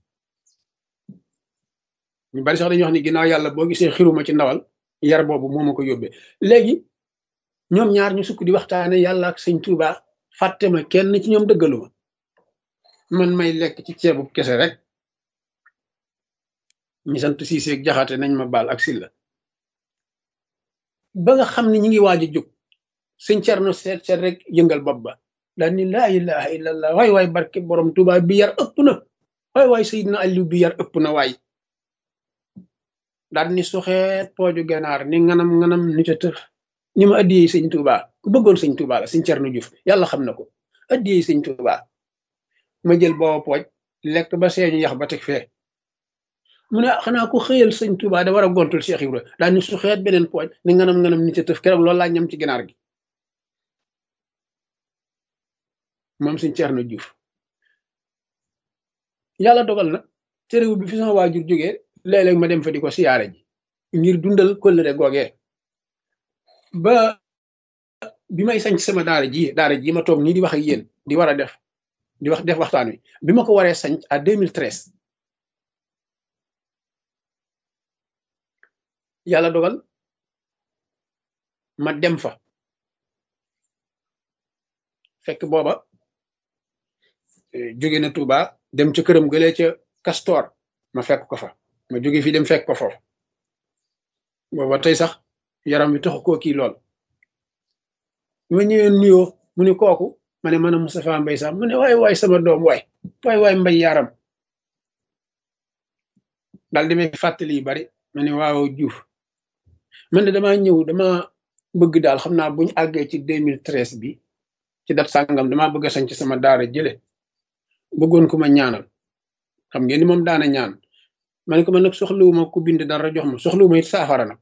ñu bari sax dañuy wax ni ginnaaw yàlla boo gisee xiruma ci ndawal yar boobu moo ma ko yóbbee léegi ñoom ñaar ñu sukk di waxtaane yàlla ak sëñ Tuuba fàtte ma kenn ci ñoom dëggalu ma man may lekk ci ceebu kese rek ñi sant Siise Jaxate nañ ma baal ak Silla ba nga xam ne ñi ngi waaj a jóg sëñ Cerno seet seet rek yëngal bopp ba daal ni laa ilaha illallah waay waay barke borom Tuuba bi yar ëpp na waay waay Seydina Aliou bi yar ëpp na waay daal ni suxeet pooju ganaar ni nganam nganam ni ca tëf ni ma addiyee sëñ Tuuba ku bëggoon sëñ Tuuba la sëñ Cerno Juuf yàlla xam na ko addiyee sëñ Tuuba ma jël booba pooj lekk ba seeñu yax ba teg fee mu ne xanaa ko xëyal sëñ Tuuba da war a gontul Cheikh Ibra daal ni suxeet beneen pooj ni nganam nganam ni ca tëf keroog loolu laa ñam ci ganaar gi moom sëñ Cerno Juuf yàlla dogal na terewu bi fi sama waajur jógee léeg-léeg ma dem fa di ko siyaare ji ngir dundal kóllëre googee ba bi may sañ sama daara ji daara ji ma toog nii di wax ak yéen di war a def di wax def waxtaan wi bi ma ko waree sañ à deux mille treize yàlla dogal ma dem fa fekk booba jóge na Touba dem ca këram gëlee ca Castor ma fekk ko fa ma jóge fii dem fekk ko foofu booba tey sax yaram wi taxu koo kii lool ma ñëwee nuyoo mu ne kooku ma ne man a Moustapha Mbaye Sam mu ne waay waay sama doom waay waay waay mbay yaram daal di may fàttali yu bari ma ne waaw Juuf man de damaa ñëw dama bëgg daal xam naa buñu àggee ci deux mille treize bi ci dat sàngam damaa bëgg a sañ ci sama daara jële bëggoon ku ma ñaanal xam ngeen ni moom daana ñaan ma ne ko man nag soxlawuma ku bind dara jox ma soxlawuma it saafara nag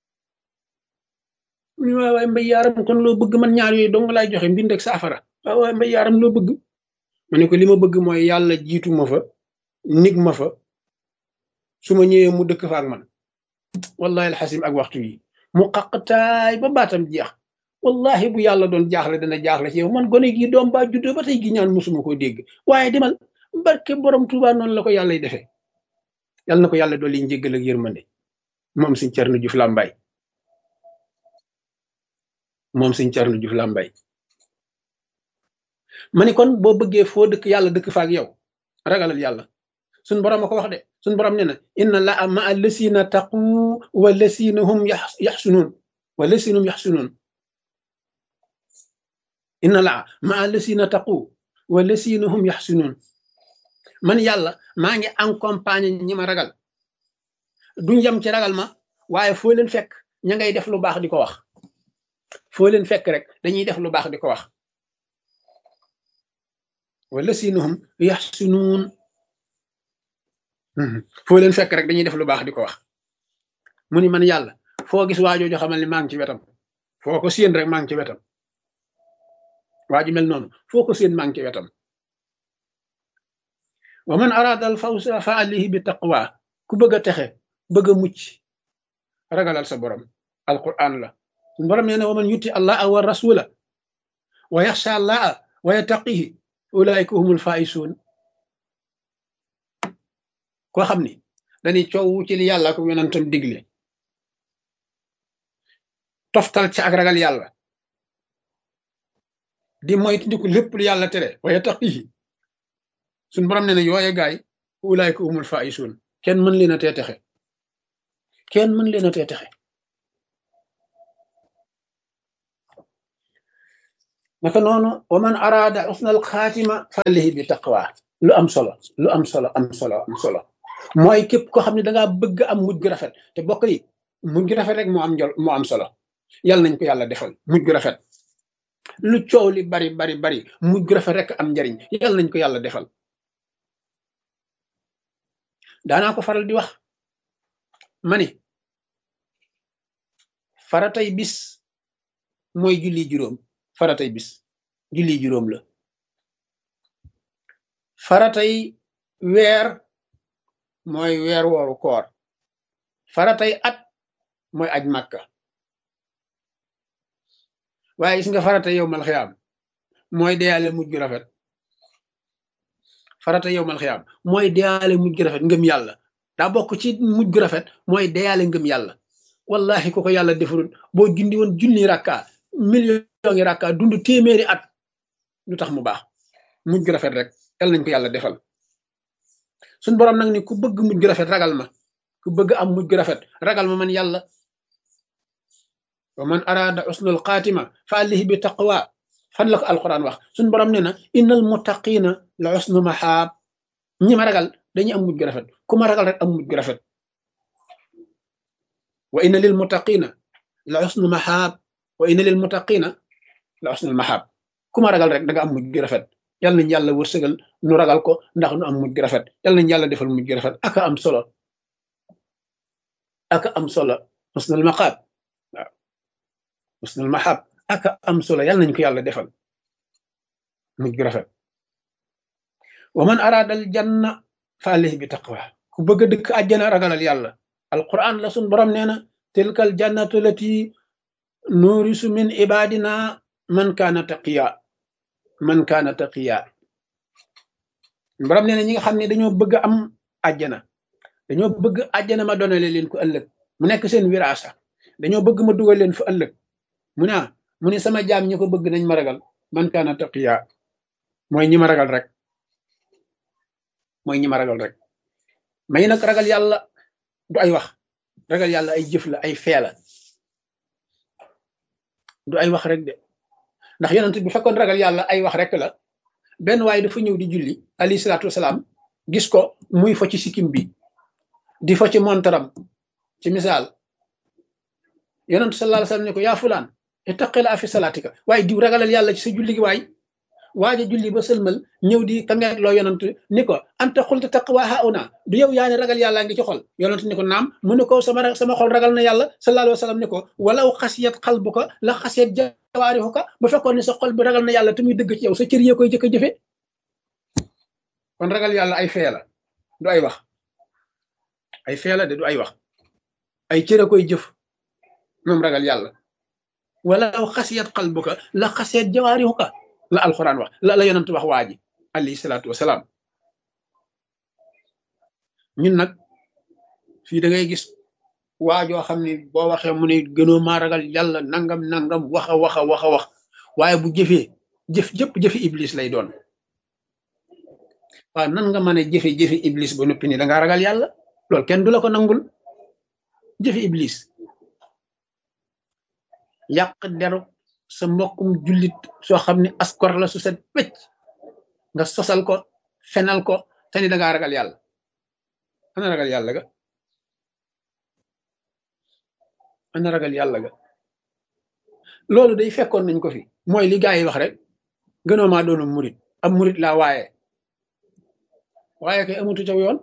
mu ne waay waay mbay yaaram kon loo bëgg man ñaar yooyu dong laay joxe mbind ak saafara waay waay mbay yaaram loo bëgg ma ne ko li ma bëgg mooy yàlla jiitu ma fa nig ma fa su ma ñëwee mu dëkk fa ak man wallahi alxasim ak waxtu yi mu xaqtaay ba baatam jeex wallahi bu yàlla doon jaaxle dana jaaxle ci yow man gone gi doom ba juddoo ba tey gi ñaan musuma koo dégg waaye demal barke borom Tuuba noonu la ko yàlla defee yàlla na ko yàlla dolli njéggal ak yërmande moom sëñ Cerno Juuf Làmbaay moom sëñ Cerno Juuf Làmbaay ma ni kon boo bëggee foo dëkk yàlla dëkk fa ak yow ragalal yàlla suñ borom a ko wax de suñ borom nee na inna laa ma lasina taqu wa lasina hum yaxsunuun wa lasina hum yaxsunuun inna laa ma lasina taqu wa lasina hum yaxsunuun man yàlla maa ngi accompagné ñi ma ragal duñ yem ci ragal ma waaye foo leen fekk ña ngay def lu baax di ko wax foo leen fekk rek dañuy def lu baax di ko wax wa lasina hum yaxsunuun foo leen fekk rek dañuy def lu baax di ko wax mu ni man yàlla foo gis waajooju xamal ni maa ngi ci wetam foo ko séen rek maa ngi ci wetam waaju mel noonu foo ko séen maa ngi ci wetam wa man arada al fawsa fa alayhi bi taqwa ku bëgg a texe bëgg a mucc ragalal sa borom alquran la suñu borom nee na wa man yuti allaha wa rasula wa yaxsha allaha wa yattaqihi ulaika humul faisuun koo xam ni dañuy coow ci li yàlla ko yonentam digle toftal ci ak ragal yàlla di moytandiku lépp lu yàlla tere wa yattaqihi suñ borom ne ne yooye gaay ulaayka humul faaisun kenn mën leen a tee texe kenn mën leen a tee texe naka noonu wa man arada husnal xaatima falihi bi taqwa lu am solo lu am solo am solo am solo mooy képp koo xam ne dangaa bëgg am mujj gu rafet te bokk yi mujj gu rafet rek moo am njol moo am solo yàlla nañ ko yàlla defal mujj gu rafet lu coow li bari bari bari mujj gu rafet rek am njariñ yàlla nañ ko yàlla defal daanaa ko faral di wax ma ni faratay bis mooy julli juróom faratay bis julli juróom la faratay weer mooy weer wooru koor faratay at mooy aj màkka waaye gis nga faratay yow mal xiyaam mooy deyaale mujj gu rafet farata yow mal xiyaam mooy deyaale mujj gu rafet ngëm yàlla daa bokk ci mujj gu rafet mooy deyaale ngëm yàlla wallahi ko ko yàlla defarul boo jundi woon junni rakka million ngi rakka dund téeméeri at lu tax mu baax mujj gu rafet rek yal nañ ko yàlla defal suñ borom nag ni ku bëgg mujj gu rafet ragal ma ku bëgg am mujj gu rafet ragal ma man yàlla wa man arada husnul xaatima fa alihi bi taqwa fan la ko alquran wax suñ borom ne na innal muttaqina la husnu mahab ñi ma ragal dañuy am mujj gu rafet ku ma ragal rek am mujj gu rafet wa inna lil muttaqina la husnu mahab wa inna lil muttaqina la husnul mahab ku ma ragal rek da nga am mujj gu rafet yal nañ yàlla wërsëgal nu ragal ko ndax nu am mujj gu rafet yal nañ yàlla defal mujj gu rafet aka am solo aka am solo husnul maqab waaw husnul mahab aka am solo yal nañ ko yàlla defal mujj gu rafet wa man arada al janna fa alayhi bi taqwa ku bëgg a dëkk àjjana ragalal yàlla alquran la sun borom nee na tilkal jannatu lati nurisu min ibadina man kaana taqiya man kaana taqiya borom nee na ñi nga xam ne dañoo bëgg am àjjana dañoo bëgg àjjana ma donale leen ko ëllëg mu nekk seen wiraasa dañoo bëgg ma dugal leen fa ëllëg mu ne mu ne sama jaam ñi ko bëgg nañ ma ragal man kaana taqiya mooy ñi ma ragal rek mooy ñi ma ragal rek may nag ragal yàlla du ay wax ragal yàlla ay jëf la ay fee la du ay wax rek de ndax yonent bi fekkoon ragal yàlla ay wax rek la benn waaye dafa ñëw di julli alayhi salaatu wasalaam gis ko muy fo ci sikkim bi di fo ci montaram ci misaal yonent sallallahu alayhi wasallam ne ko yaa fulaan ittaqila fi salaatika waaye diw ragalal yàlla ci sa julli gi waay waaja julli ba sëlmal ñëw di kangeet loo yonent ni ko anta xulta taqwa hauna du yow yaa ne ragal yàlla ngi ci xol yonent ni ko naam mu ne ko sama sama xol ragal na yàlla sallallahu alayhi wasallam ni ko walaw xasiyat qalbuka la xasiyat jawaarihuka ba fekkoon ne sa xol bi ragal na yàlla te muy dëgg ci yow sa cër yee koy jëkk a jëfe kon ragal yàlla ay fee la du ay wax ay fee la de du ay wax ay cër a koy jëf moom ragal yàlla walaw xasiyat qalbuka la xasiyat jawaarihuka la alquran wax la la yonent wax waa ji alayhi salaatu wasalaam ñun nag fii da ngay gis waajoo xam ne boo waxee mu ne gënoo maa ragal yàlla nangam nangam wax a wax a wax a wax waaye bu jëfee jëf jëpp jëfi iblis lay doon waaw nan nga mën a jëfe jëfi iblis ba noppi ni da ngaa ragal yàlla loolu kenn du la ko nangul jëfi iblis yàq deru sa mbokkum jullit soo xam ne askor la su set wecc nga sosal ko fenal ko te ni da ngaa ragal yàlla ana ragal yàlla ga ana ragal yàlla ga loolu day fekkoon nañ ko fi mooy li gaa yi wax rek gënoo maa doonu murit am murit laa waaye waaye kay amatu caw yoon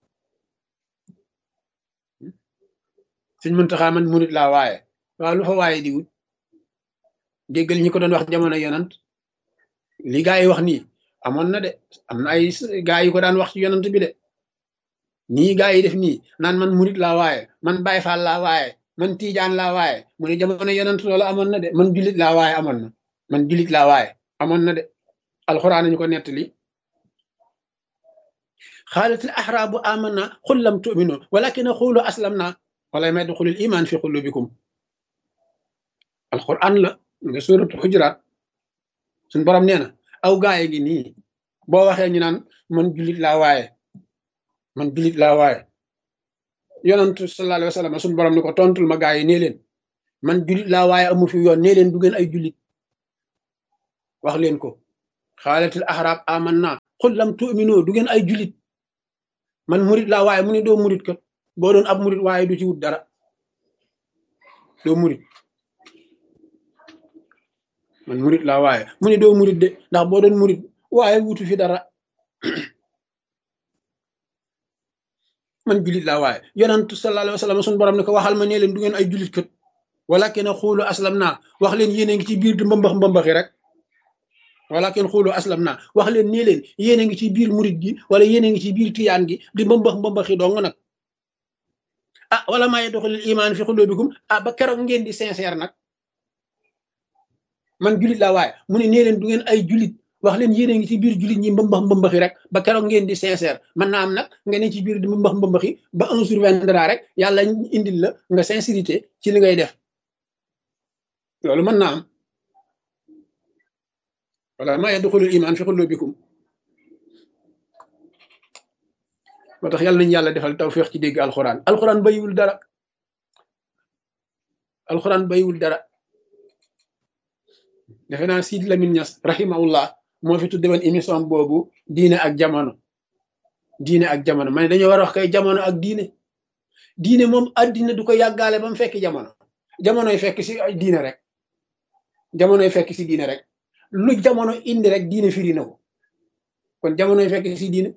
suñ Muntaxa man murit laa waaye waaw lu fa waaye di wut déggal ñi ko doon wax jamono yonant li gaa yi wax nii amoon na de am na ay gaa yi ko daan wax ci yonant bi de nii gaa yi def nii naan man murit laa waaye man Baay Faal laa waaye man Tiijaan laa waaye mu ne jamono yonant loolu amoon na de man julit laa waaye amoon na man julit laa waaye amoon na de alxuraan nañu ko nettali xaalatil axraabu amanna qul lam tu'minu walakin qulu aslamna wala ma yadxulul iman fi qulubikum alxuraan la nga suuratu xujuraat suñ borom nee na aw gaaye gi nii boo waxee ñu naan man julit laa waaye man julit laa waaye yonantu sallallahu alayhi wa sallam suñ borom ni ko tontul ma gaa yi nee leen man julit laa waaye amu fi yoon nee leen du ngeen ay julit wax leen ko xaalatil ahraab amanna qul lam tu'minu du ngeen ay julit man murit laa waaye mu ne doo murit kat boo doon ab murit waaye du ci wut dara doo murit man murit laa waaye mu ne doo murit de ndax boo doon murit waaye wutu fi dara man julit laa waaye yonantu sallallahu alayhi wa sallam suñu borom ne ko waxal ma nee leen du ngeen ay julit kat walakin xuulu aslam naa wax leen yéen a ngi ci biir di mbambax mbambaxi rek walakin xuulu aslam naa wax leen nee leen yéen a ngi ci biir murit gi wala yéen a ngi ci biir tiyaan gi di mbambax mbambaxi dong nag ah wala maa yadxulul imaan fi xulubikum ah ba keroog ngeen di sincère nag man julit laa waaye mu ne nee leen du ngeen ay julit wax leen yéen a ngi ci biir julit ñi mbambax mbambaxi rek ba keroog ngeen di sincère man naa am nag nga ne ci biir di mbambax mbambaxi ba un jour viendra rek yàlla indil la nga sincérité ci li ngay def loolu mën naa am wala maa yadxulul imaan fi xulubikum moo tax yàlla nañu yàlla defal tawfiix ci dégg alxuraan alxuraan bayiwul dara alxuraan bayiwul dara defe naa Sidi Lamine Niass rahimahullah moo fi tudde woon émission boobu diine ak jamono diine ak jamono ma ne dañoo war a wax kay jamono ak diine diine moom addina du ko yàggaale ba mu fekk jamono jamonoy fekk si ay diine rek jamonoy fekk si diine rek lu jamono indi rek diine firi na ko kon jamonoy fekk si diine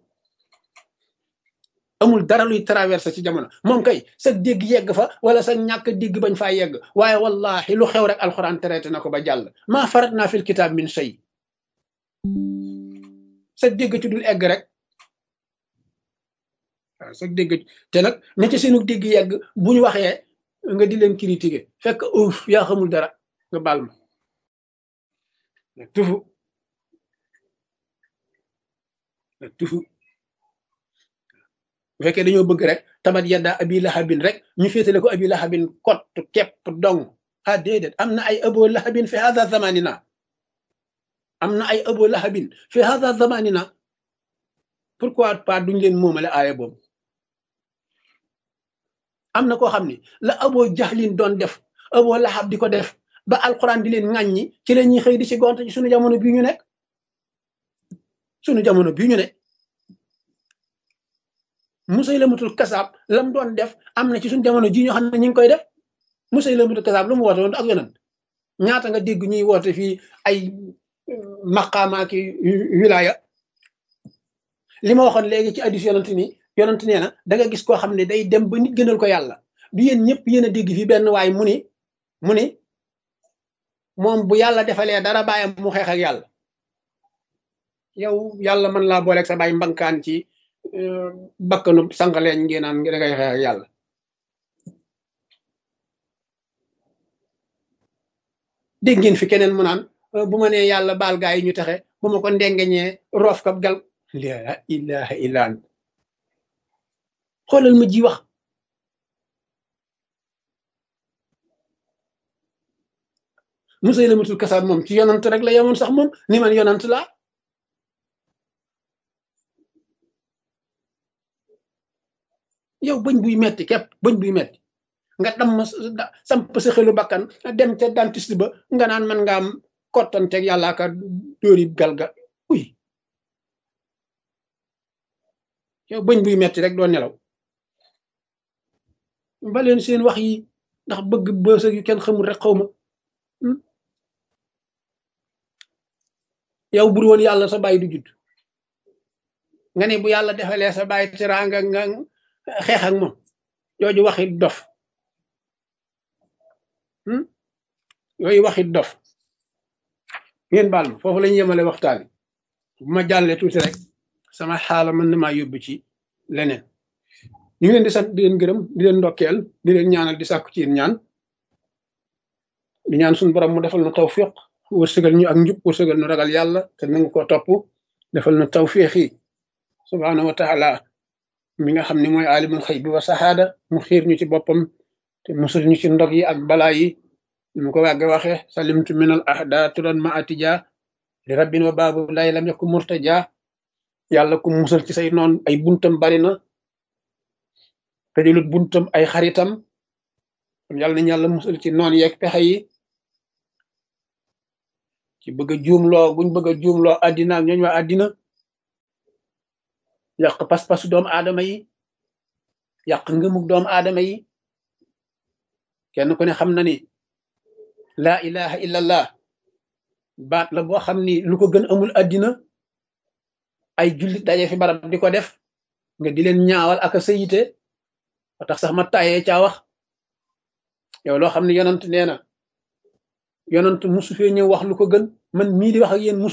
amul dara luy traversé ci jamono moom kay sa dégg yegg fa wala sa ñàkk dégg bañ faa yegg waaye wallahi lu xew rek alxuraan traité na ko ba jàll maa farat naa fil kitaab min shay sa dégg ci dul egg rek waaw sa dégg te nag na ci seenu dégg yegg bu ñu waxee nga di leen critiquer fekk uuf yaa xamul dara nga baal ma tufu tufu bu fekkee dañoo bëgg rek tabat yadda abi lahabin rek ñu féetale ko abi lahabin kott kepp dong ah déedéet am na ay abo lahabin fi hada zamanina am na ay abo lahabin fi hada zamanina pourquoi pas duñ leen moomale aaya boobu am na koo xam ni la abo jahlin doon def abo lahab di ko def ba alquran di leen ŋàññi ci la ñuy xëy di ci gont ci sunu jamono bii ñu nekk sunu jamono bii ñu ne Musaylamatul kasaab lam doon def am na ci suñu jamono ji ñoo xam ne ñu ngi koy def Musaylamatul kasaab lu mu woote woon ak yonent ñaata nga dégg ñuy woote fii ay maqaama ki wilaya li ma waxoon léegi ci hadiis yonent ni yonent nee na da nga gis koo xam ne day dem ba nit gënal ko yàlla du yéen ñëpp yéen a dégg fii benn waay mu ni mu ni moom bu yàlla defalee dara bàyyam mu xeex ak yàlla yow yàlla mën laa booleeg sa bàyyi mbankaan ci bakkanu sànqaleñ ngeen naan da ngay xeex ak yàlla dégg ngeen fi keneen mu naan bu ma nee yàlla baal gaa yi ñu taxe bu ma ko ndengeñee roof kab gal la ilaha illa ant xoolal ma ji wax Musaylamatul kasaab moom ci yonant rek la yemoon sax moom ni man yonant laa yow bëñ buy metti képp bëñ buy metti nga dam samp sa xelu bakkan dem ca dentiste ba nga naan man nga am kottanteeg yàlla ka dóori galga uy yow bëñ buy metti rek doo nelaw baleen seen wax yi ndax bëgg bësa yu kenn xamul rek xaw ma yow bur woon yàlla sa bàyyi du judd nga ne bu yàlla defalee sa bàyyi teraanga nga xeex ak moom jooju waxit dof yooyu waxit dof ngeen baal ma foofu lañu yemale waxtaan bu ma jàllee tuuti rek sama xaala mën na maa yóbbu ci leneen ñu ngi leen di sant di leen gërëm di leen ndokkeel di leen ñaanal di sàkku ci yéen ñaan di ñaan suñu borom mu defal na tawfiq wërsëgal ñu ak njub wërsëgal nu ragal yàlla te nangu ko topp defal na tawfiq yi subhaanahu wa taala mi nga xam ne mooy alimul xëy bi wa saxaada mu xiir ñu ci boppam te musul ñu ci ndog yi ak balaa yi mu ko wàgge waxe salimtu min al ahda turan ma atija li rabbin wa baabu lay lam yakku murtaja yàlla ku musal ci say noon ay buntam bari na te dilut buntam ay xaritam kon yàlla nañu yàlla musal ci noon yeeg pexe yi ci bëgg a juumloo guñ bëgg a juumloo àddina ak ñooñ waa àddina yàq pas-pasu doomu aadama yi yàq ngëmug doomu aadama yi kenn ku ne xam na ni laa ilaha illallah baat la boo xam ni lu ko gën amul àddina ay jullit daje fi barab di ko def nga di leen ñaawal ak a sayite ba tax sax ma tàyyee caa wax yow loo xam ne yonant nee na yonant musu fee ñëw wax lu ko gën man mii di wax ak yéen musu